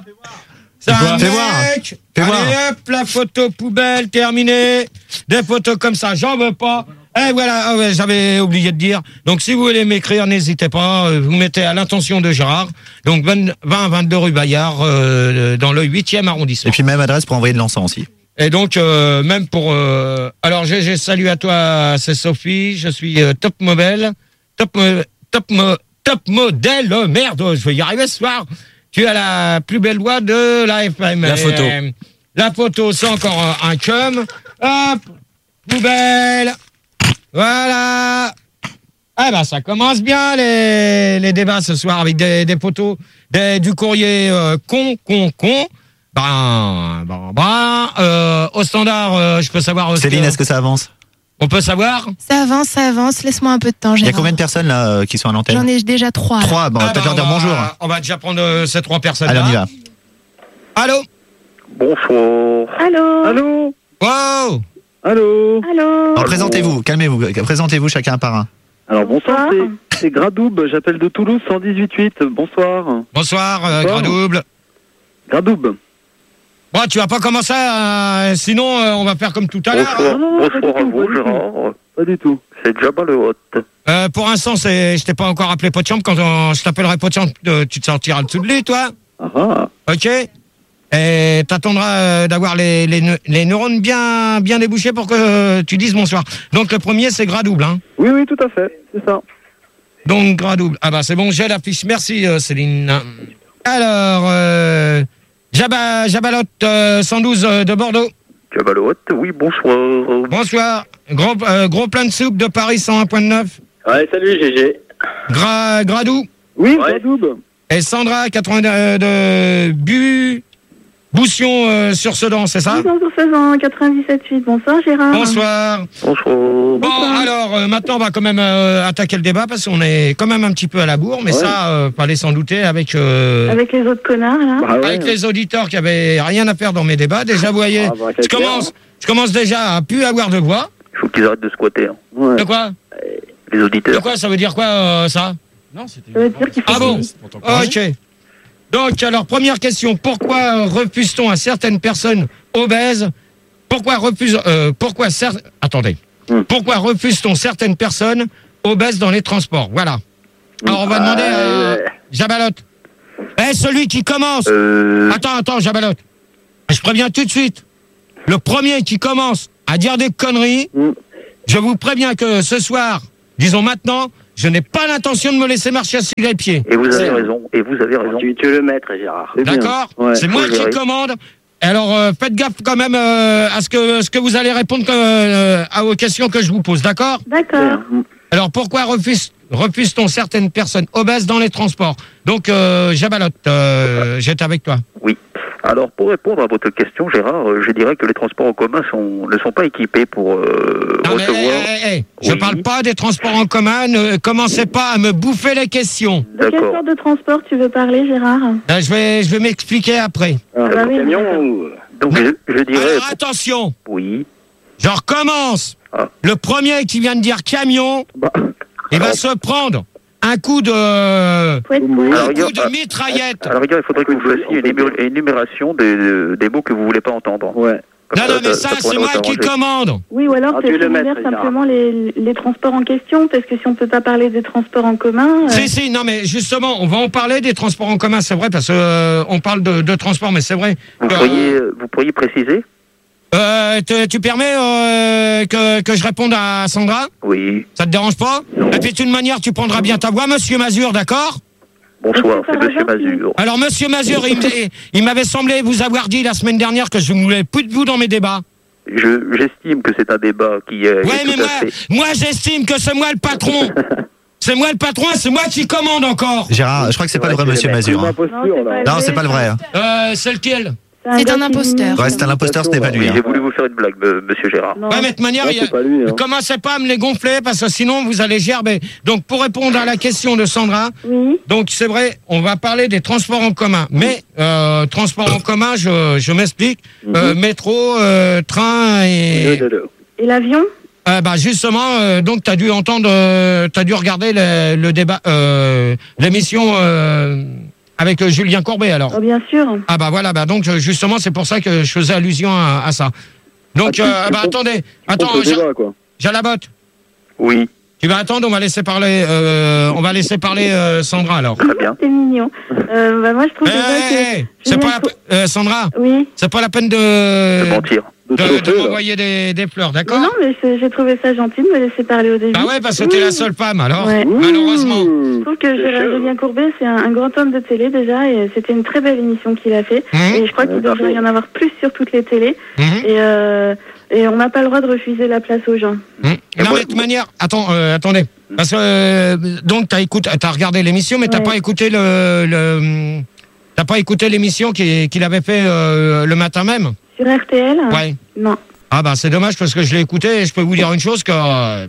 C'est un
Fais voir.
mec.
Fais
Allez,
voir.
hop, la photo poubelle terminée. Des photos comme ça, j'en veux pas. Et voilà, ah ouais, j'avais oublié de dire. Donc, si vous voulez m'écrire, n'hésitez pas. euh, Vous mettez à l'intention de Gérard. Donc, vingt, vingt-deux rue Bayard, euh, dans le huitième arrondissement.
Et puis même adresse pour envoyer de l'encens aussi.
Et donc, euh, même pour... Euh, alors, G G, salut à toi, c'est Sophie. Je suis euh, top modèle. Top, mo- top, mo- top modèle. Oh, merde, je vais y arriver ce soir. Tu as la plus belle voix de la F M.
La photo.
Euh, la photo, c'est encore un, un cum. Hop, poubelle. Voilà. Ah ben, ça commence bien, les, les débats ce soir, avec des, des photos, des, du courrier euh, con, con, con. Ben, ben, ben, euh, au standard, euh, je peux savoir... euh,
Céline, est-ce que ça avance?
On peut savoir?
Ça avance, ça avance. Laisse-moi un peu de temps,
Il y a
Gérard.
combien de personnes là euh, qui sont à l'antenne?
J'en ai déjà trois. là.
Trois, bon,
Ah
peut-être
ben,
leur dire
on va-
bonjour.
On va déjà prendre euh, ces trois personnes.
Allez, on y va.
Allô?
Bonsoir.
Allô?
Allô?
Wow!
Allô?
Allô?
Alors, présentez-vous, calmez-vous, présentez-vous chacun par un.
Alors bonsoir, c'est- c'est Gradoub, j'appelle de Toulouse cent dix-huit huit. Bonsoir.
Bonsoir, euh,
Bonsoir.
Gradouble.
Gradoub.
Bon, tu vas pas commencer, euh, sinon euh, on va faire comme tout à l'heure.
Bonsoir, bonsoir à vous, Gérard. Pas du tout. C'est Jabba le Hot.
Euh, pour l'instant, c'est, je t'ai pas encore appelé Potchamp. Quand on- je t'appellerai Potchamp, euh, tu te sortiras le dessous de lui, toi.
Ah ah.
Ok. Et Et t'attendras euh, d'avoir les, les, ne- les neurones bien, bien débouchés pour que euh, tu dises bonsoir. Donc le premier, c'est gras double. Hein.
Oui, oui, tout à fait, c'est ça.
Donc gras double. Ah bah c'est bon, j'ai l'affiche. Merci euh, Céline. Alors, euh, Jabba, Jabalotte euh, cent douze euh, de Bordeaux.
Jabalotte, oui, bonsoir.
Bonsoir. Gros, euh, gros plein de soupe de Paris cent un virgule neuf.
Ouais, salut G G.
Gras, Gradou.
Oui, ouais. Gradou.
Et Sandra, quatre-vingts de, de Bu, Boussion euh, sur Sedan, c'est ça?
Bonsoir sur quatre-vingt-dix-sept huit. Bonsoir Gérard.
Bonsoir.
Bonsoir.
Bon, alors, euh, maintenant, on va quand même euh, attaquer le débat parce qu'on est quand même un petit peu à la bourre, mais
Ouais.
ça, euh, fallait s'en douter avec... euh,
Avec les autres connards, là.
Bah ouais.
avec les auditeurs qui avaient rien à faire dans mes débats. Déjà, vous voyez,
Ah, bah,
je,
c'est clair,
commence,
hein.
je commence déjà à plus avoir de voix.
Il faut qu'ils arrêtent de squatter. Hein.
De quoi?
Les auditeurs.
De quoi? Ça veut dire quoi, euh, ça?
Non, c'était.
Ça veut dire qu'il faut
Ah bon?
pour ton parler.
Ok. Donc, alors, première question. Pourquoi euh, refuse-t-on à certaines personnes obèses? Pourquoi refuse, euh, pourquoi cer- attendez.
Hmm.
Pourquoi refuse-t-on certaines personnes obèses dans les transports? Voilà. Alors, on va demander à Jabalotte. Eh, celui qui commence.
Euh...
Attends, attends, Jabalotte. Je préviens tout de suite. Le premier qui commence à dire des conneries,
Hmm.
je vous préviens que ce soir, disons maintenant, je n'ai pas l'intention de me laisser marcher sur les pieds.
Et vous avez
C'est-
raison, et vous avez raison.
Tu, tu es le maître, Gérard.
C'est bien.
D'accord?
Ouais,
C'est
faut
moi
le
qui
gérer.
commande. Alors, euh, faites gaffe quand même euh, à ce que, ce que vous allez répondre euh, à- aux questions que je vous pose, d'accord?
D'accord.
Alors, pourquoi refuse, refuse-t-on certaines personnes obèses dans les transports? Donc, euh, Jabalotte, euh, j'étais avec toi.
Oui. Alors, pour répondre à votre question, Gérard, euh, je dirais que les transports en commun sont, ne sont pas équipés pour euh,
Non, mais,
recevoir...
eh, eh, eh, je
Oui.
parle pas des transports en commun, ne commencez pas à me bouffer les questions.
De quelle sorte de transport tu veux parler, Gérard?
Ben, je vais, je vais m'expliquer après.
Ah bah oui, d'accord.
Donc, je, je dirais...
Alors, attention,
Oui.
je recommence.
Ah.
Le premier qui vient de dire camion,
Bah,
il va se prendre un coup de, un
Faut être poète.
Alors,
coup
regarde,
de mitraillette.
à la rigueur, il faudrait que vous fassiez une ému- une énumération des, des mots que vous voulez pas entendre. Ouais.
Non, non, mais ça, c'est moi qui commande.
Oui, ou alors
Ah,
c'est
tu es le
similaire
maître,
simplement les, les transports en question, parce que si on peut pas parler des transports en commun... euh,
Si, si, non, mais justement, on va en parler des transports en commun, c'est vrai, parce que euh, on parle de, de transport, mais c'est vrai.
Vous
que,
pourriez, vous pourriez préciser?
euh, te- tu permets euh, que, que je réponde à Sandra?
Oui.
Ça te dérange pas? Et puis, d'une manière, tu prendras bien ta voix, monsieur Mazur, d'accord?
Bonsoir, c'est Monsieur Mazur.
Alors, monsieur Mazur, il, m- il m'avait semblé vous avoir dit la semaine dernière que je ne voulais plus de vous dans mes débats.
Je, j'estime que c'est un débat qui est,
Ouais,
est
mais
tout
moi,
à fait...
moi j'estime que c'est moi le patron. C'est moi le patron, c'est moi qui commande encore.
Gérard, je crois que c'est pas le vrai monsieur Mazur. hein. Non, c'est pas le vrai. hein.
Euh, c'est lequel?
C'est un imposteur.
Ouais, c'est un imposteur, ce n'est pas lui.
Oui,
hein.
j'ai voulu vous faire une blague, me- Monsieur Gérard.
Ouais, mais de toute manière, il y a- commencez pas à me les gonfler parce que sinon vous allez gerber. Donc, pour répondre à la question de Sandra, donc c'est vrai, on va parler des transports en commun. Mais euh, transports en commun, je, je m'explique. Euh, métro, euh, train et.
Et l'avion?
Euh, bah justement, euh, donc tu as dû entendre, euh, tu as dû regarder le, le débat, euh, l'émission euh, avec euh, Julien Courbet alors.
Oh, bien sûr.
Ah bah voilà, bah donc euh, justement c'est pour ça que je faisais allusion à, à ça. Donc euh, bah attendez, attends, Ja- Jalabotte.
Oui.
Tu vas attendre, on va laisser parler, euh, on va laisser parler euh, Sandra alors.
Très bien.
C'est mignon. Euh, bah, moi, je trouve
Eh,
déjà
eh,
que...
c'est pas la pe- euh, Sandra.
Oui.
C'est pas la peine de.
De mentir.
De, de m'envoyer des, des fleurs, d'accord?
Non, mais c'est- j'ai trouvé ça gentil de me laisser parler au début.
Ah ouais, parce que t'es la seule femme alors,
Ouais.
malheureusement.
Je trouve que Gérard Julien Courbet, c'est un, un grand homme de télé déjà, et c'était une très belle émission qu'il a fait.
Mhm.
Et je crois qu'il devrait y en avoir plus sur toutes les télés.
Mhm.
Et, euh, et on n'a pas le droit de refuser la place aux gens.
Hum. Non, mais de toute manière, attends, euh, attendez. Parce que, euh, donc, t'as écouté, t'as regardé l'émission, mais t'as pas écouté le, le t'as pas écouté l'émission qu'il qu'il avait fait euh, le matin même?
Sur R T L?
Ouais.
Non.
Ah, bah, c'est dommage parce que je l'ai écouté et je peux vous dire une chose que euh,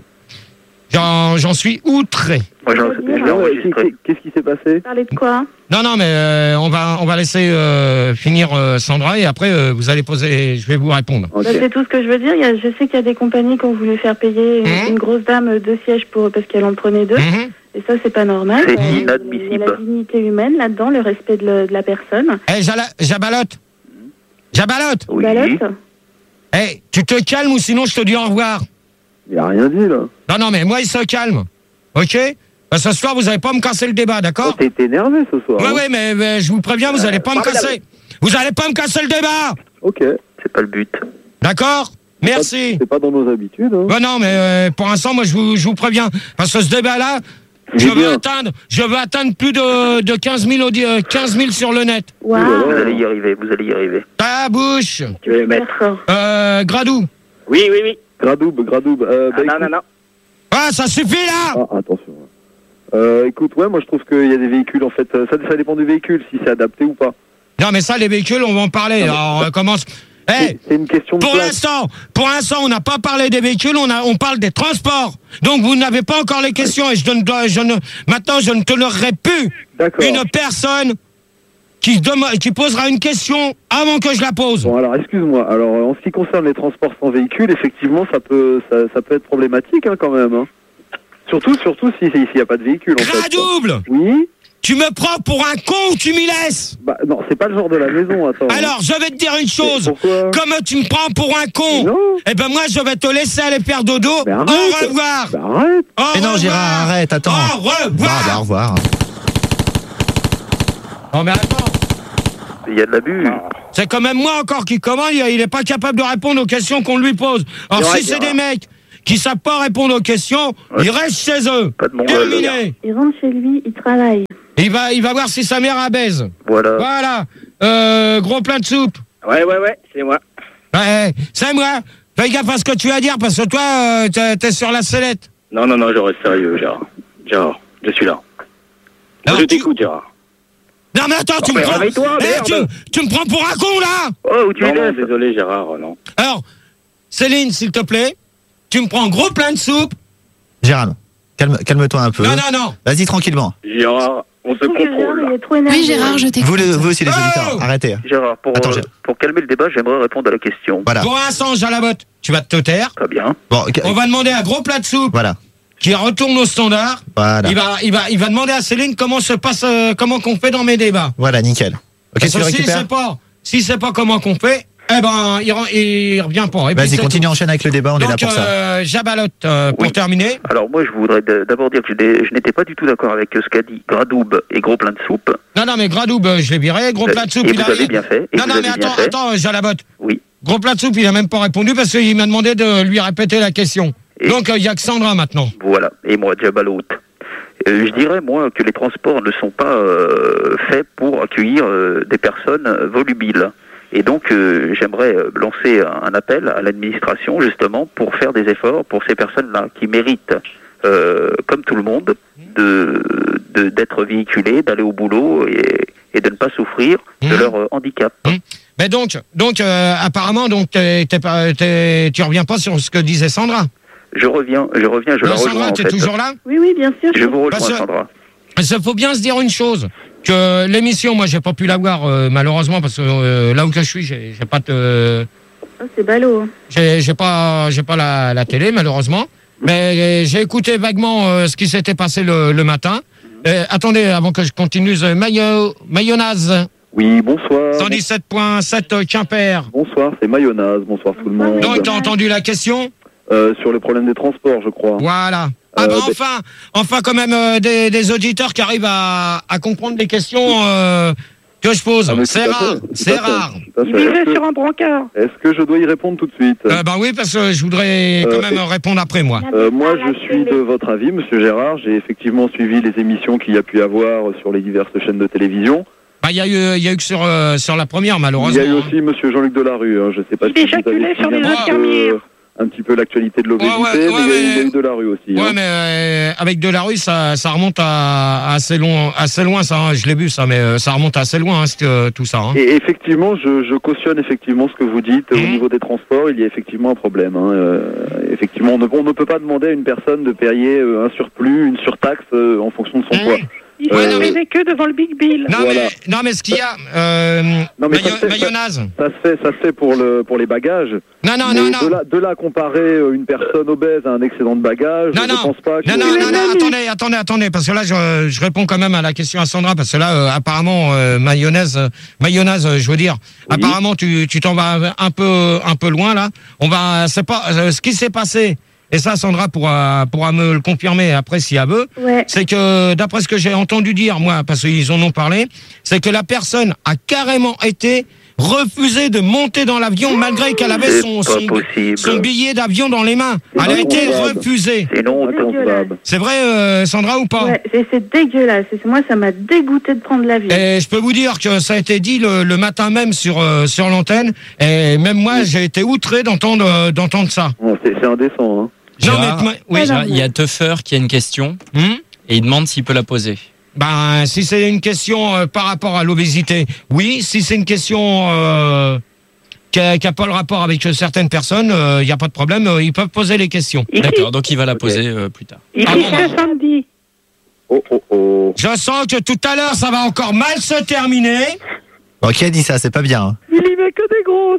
j'en j'en suis outré.
Moi, j'en- je l'ai enregistré. Qu'est-ce qui s'est passé?
Parler de quoi?
Non, non, mais euh, on va, on va laisser euh, finir euh, Sandra et après, euh, vous allez poser, je vais vous répondre.
Bah, c'est tout ce que je veux dire. Il y a, je sais qu'il y a des compagnies qui ont voulu faire payer une,
Mhm.
une grosse dame deux sièges pour, parce qu'elle en prenait deux.
Mhm.
Et ça, c'est pas normal.
C'est
Euh,
inadmissible.
Il y a la dignité humaine là-dedans, le respect de, le- de la personne.
Eh, Jala- Jabalotte Jabalotte
Balette.
Eh, tu te calmes ou sinon je te dis au revoir.
Il a rien dit, là.
Non, non, mais moi, il se calme. OK? Bah, ce soir, vous n'allez pas me casser le débat, d'accord?
T'es énervé ce soir.
Oui,
hein.
oui, mais, mais je vous préviens, vous n'allez pas me casser. Vous Vous allez pas me casser le débat.
Ok.
C'est pas le but.
D'accord? Merci.
C'est pas dans nos habitudes. Hein.
Ben non, mais euh, pour l'instant, moi, je vous, je vous préviens. Parce que ce débat-là, je veux atteindre, je veux atteindre plus de, de quinze mille, audi- euh, quinze mille sur le net.
Wow. Vous allez y arriver, vous allez y arriver.
Ta bouche.
Tu veux le mettre?
Euh, Gradou.
Oui, oui, oui.
Gradoub, Gradoub. Euh, bah,
ah, non,
écoute...
non, non.
Ah, ça suffit là.
Ah, attention. Euh, écoute, ouais, moi je trouve qu'il y a des véhicules, en fait, ça, ça dépend du véhicule, si c'est adapté ou pas.
Non, mais ça, les véhicules, on va en parler.
Non, mais...
Alors, on commence. Hey,
c'est une question de
pour
place.
l'instant, pour l'instant, on n'a pas parlé des véhicules, on a, on parle des transports. Donc vous n'avez pas encore les questions et je ne dois, je ne, maintenant je ne tolérerai plus une personne qui dem- qui posera une question avant que je la pose.
Bon, alors excuse-moi. Alors en ce qui concerne les transports sans véhicule, effectivement, ça peut, ça, ça peut être problématique hein, quand même. Hein. Surtout, surtout si s'il n'y a pas de véhicule. En fait.
Double.
Oui.
Tu me prends pour un con ou tu m'y laisses?
Bah non, c'est pas le genre de la maison, attends.
Alors, je vais te dire une chose. Comme tu me prends pour un con, eh ben moi, je vais te laisser aller faire dodo. Au revoir.
Bah arrête.
Au
Mais non,
revoir.
Gérard, arrête, attends.
Au revoir.
Bah, bah, au revoir.
Non, mais attends.
Il y a de l'abus.
C'est quand même moi encore qui commande, il est pas capable de répondre aux questions qu'on lui pose. Alors,
C'est vrai,
si c'est
Gérard.
des mecs qui savent pas répondre aux questions, ils restent chez eux.
Pas de mongol,
Terminé.
Il rentre chez lui, il travaille.
Il va, il va voir si sa mère a baise.
Voilà.
Voilà. Euh, gros plat de soupe.
Ouais, ouais, ouais, c'est moi.
Ouais, c'est moi. Fais gaffe à ce que tu vas dire, parce que toi, euh, t'es, t'es sur la sellette.
Non, non, non, je reste sérieux, Gérard. Gérard, je suis là.
Alors,
je
tu-
t'écoute, Gérard.
Non, mais attends, tu
Oh,
me
mais
prends...
réveille-toi,
Eh,
merde.
tu, tu me prends pour un con, là.
Oh, où tu non, es non, là désolé, Gérard, non.
Alors, Céline, s'il te plaît, tu me prends gros plein de soupe.
Gérard, calme, calme-toi un peu.
Non, non, non.
Vas-y tranquillement.
Gérard, on se contrôle.
Il est trop énervé.
Oui, Gérard, je t'écoute.
Vous, le- vous aussi les
Oh
auditeurs, arrêtez.
Gérard, pour,
Attends,
euh,
Gérard.
pour calmer le débat, j'aimerais répondre à la question.
Voilà.
Pour l'instant, j'ai la botte. Tu vas te taire.
Très bien.
Bon, ok.
On va demander un gros plat de soupe.
Voilà.
Qui retourne au standard.
Voilà.
Il va, il va, il va demander à Céline comment se passe, euh, comment qu'on fait dans mes débats.
Voilà, nickel. Ok,
Parce
tu
que
le
si
récupères.
c'est pas, si c'est pas comment qu'on fait, eh ben, il, re- il revient pas. Et puis
Vas-y,
c'est
continue,
tout.
enchaîne avec le débat, on est là
Donc,
pour ça.
euh, Jabalotte, euh, pour
Oui.
terminer.
Alors moi, je voudrais d- d'abord dire que je n'ai- je n'étais pas du tout d'accord avec ce qu'a dit Gradoub et Gros Plein de Soupe.
Non, non, mais Gradoub, euh, je l'ai viré. Gros
Euh,
plat de soupe,
et
il
vous
a.
avez bien fait, et
Non,
vous
non,
avez
mais
bien
attends,
fait.
attends, Jalabotte.
Oui.
Gros plat de soupe, il a même pas répondu parce qu'il m'a demandé de lui répéter la question.
Et-
Donc, il y a que Sandra maintenant.
Voilà. Et moi, Jabaloute. Euh, je dirais, moi, que les transports ne sont pas euh, faits pour accueillir euh, des personnes euh, volubiles. Et donc, euh, j'aimerais euh, lancer un appel à l'administration, justement, pour faire des efforts pour ces personnes-là qui méritent, euh, comme tout le monde, de, de- d'être véhiculées, d'aller au boulot et, et de ne pas souffrir de
Mmh.
leur euh, handicap.
Mais donc, donc euh, apparemment, donc, t'es- t'es pas- t'es- tu reviens pas sur ce que disait Sandra.
Je reviens, je reviens, je la
Non,
rejoins
Sandra,
en
t'es
fait.
toujours là?
Oui, oui, bien sûr.
Je vous rejoins,
Parce que-
Sandra.
Il faut bien se dire une chose, que l'émission, moi, j'ai pas pu la voir, euh, malheureusement, parce que euh, là où que je suis, j'ai j'ai pas de...
Oh, c'est ballot. hein.
J'ai j'ai pas, j'ai pas la, la télé, malheureusement. Mais euh, j'ai écouté vaguement euh, ce qui s'était passé le, le matin. Euh, attendez, avant que je continue, euh, Mayo, Mayonnaise,
Oui, bonsoir.
cent dix-sept virgule sept euh, Quimper.
Bonsoir, c'est Mayonnaise. Bonsoir tout le monde.
Donc, t'as entendu la question?
Euh, sur le problème des transports, je crois.
Voilà. Ah
Euh,
bah
ben-
enfin, enfin quand même euh, des, des auditeurs qui arrivent à, à comprendre les questions euh, que je pose.
Ah, mais
C'est
tout à
rare,
fait, tout
c'est
à fait,
rare.
tout à fait. Est-ce que-
un brancard.
Est-ce que je dois y répondre tout de suite
Euh, bah oui, parce que je voudrais quand
Euh,
même répondre après moi.
Euh, moi, je suis de votre avis, Monsieur Gérard. J'ai effectivement suivi les émissions qu'il y a pu y avoir sur les diverses chaînes de télévision.
Bah il y a eu, il y a eu que sur euh, sur la première
Il
malheureusement.
y a eu aussi Monsieur Jean-Luc Delarue. Hein. Je ne sais pas
Il
si vous avez
éjaculait sur
suivi
les
un, petit
infirmières.
peu, un petit peu l'actualité de l'obésité,
Ouais, ouais, ouais,
mais il y a eu- il y a
mais-
eu Delarue aussi.
Ouais,
hein.
mais euh, avec Delarue, ça, ça remonte à, à assez long, assez loin, ça. hein. Je l'ai vu, ça, mais euh, ça remonte assez loin, hein, c'est, euh, tout ça. hein.
Et effectivement, je, je cautionne effectivement ce que vous dites
Mmh.
au niveau des transports. Il y a effectivement un problème. Hein. Euh, effectivement, on ne, on ne peut pas demander à une personne de payer euh, un surplus, une surtaxe euh, en fonction de son poids.
Il
Euh,
faut arriver que devant le Big Bill.
Non,
Voilà.
mais, non, mais ce qu'il y a, euh,
Non, mais ça
mayo-
se fait-
mayonnaise.
Ça se fait, ça se fait pour le pour les bagages.
Non, non,
Mais
non,
de
non.
là, de là à comparer euh, une personne obèse à un excédent de bagages,
Non,
je
non.
pense pas que.
Non, non, non, non, attendez, attendez, attendez, parce que là, je, je réponds quand même à la question à Sandra, parce que là, euh, apparemment, euh, mayonnaise, euh, mayonnaise, euh, je veux dire, apparemment, tu, tu t'en vas un peu, un peu loin, là. On va, c'est pas, euh, ce qui s'est passé, et ça, Sandra pourra, pourra me le confirmer après si elle veut,
Ouais.
c'est que, d'après ce que j'ai entendu dire, moi, parce qu'ils en ont parlé, c'est que la personne a carrément été refusé de monter dans l'avion malgré qu'elle avait son, son, son billet d'avion dans les mains. Elle a été refusée.
C'est non inconcevable.
C'est vrai, euh, Sandra, ou pas?
Ouais, et c'est dégueulasse. Et moi, ça m'a dégoûté de prendre l'avion.
Et je peux vous dire que ça a été dit le, le matin même sur, euh, sur l'antenne. Et même moi, j'ai été outré d'entendre euh, d'entendre ça.
Oh, c'est c'est indécent, hein.
Gérard,
mais- oui.
Gérard, il y a Tuffer qui a une question
Hmm
et il demande s'il peut la poser.
Ben, si c'est une question euh, par rapport à l'obésité, oui. Si c'est une question euh, qui n'a pas le rapport avec euh, certaines personnes, il n'y a pas de problème, euh, ils peuvent poser les questions.
D'accord, donc il va la poser euh, plus tard.
Ah bon, bah.
samedi.
Oh, oh, oh.
Je sens que tout à l'heure, ça va encore mal se terminer.
Bon, qui a dit ça? C'est pas bien. hein.
Il y met que des grosses.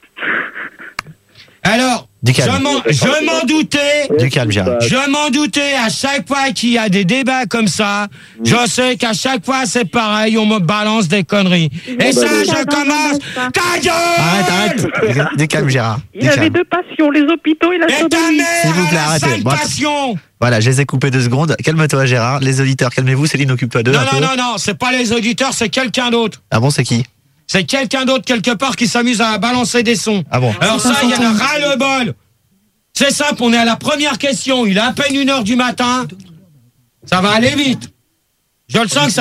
Alors,
Du calme.
je m'en je m'en doutais.
Du calme, Gérard.
Je m'en doutais à chaque fois qu'il y a des débats comme ça. Je sais qu'à chaque fois c'est pareil, on me balance des conneries. Et ça, je commence. Ta gueule!
Arrête, arrête. Du calme, Gérard. Du
Il avait
calme.
deux passions, les hôpitaux et la
Et ta
sodomie.
mère,
S'il vous plaît,
elle a
arrêtez.
cinq
Bon,
passions.
Voilà, je les ai coupés deux secondes. Calme-toi, Gérard. Les auditeurs, calmez-vous. Céline, occupe-toi d'eux
Non,
un
non,
peu.
non, non, c'est pas les auditeurs, c'est quelqu'un d'autre.
Ah bon, c'est qui?
C'est quelqu'un d'autre quelque part qui s'amuse à balancer des sons.
Ah bon?
Alors ça, il y en a ras le bol. C'est simple, on est à la première question. Il est à peine une heure du matin. Ça va aller vite. Je le sens que ça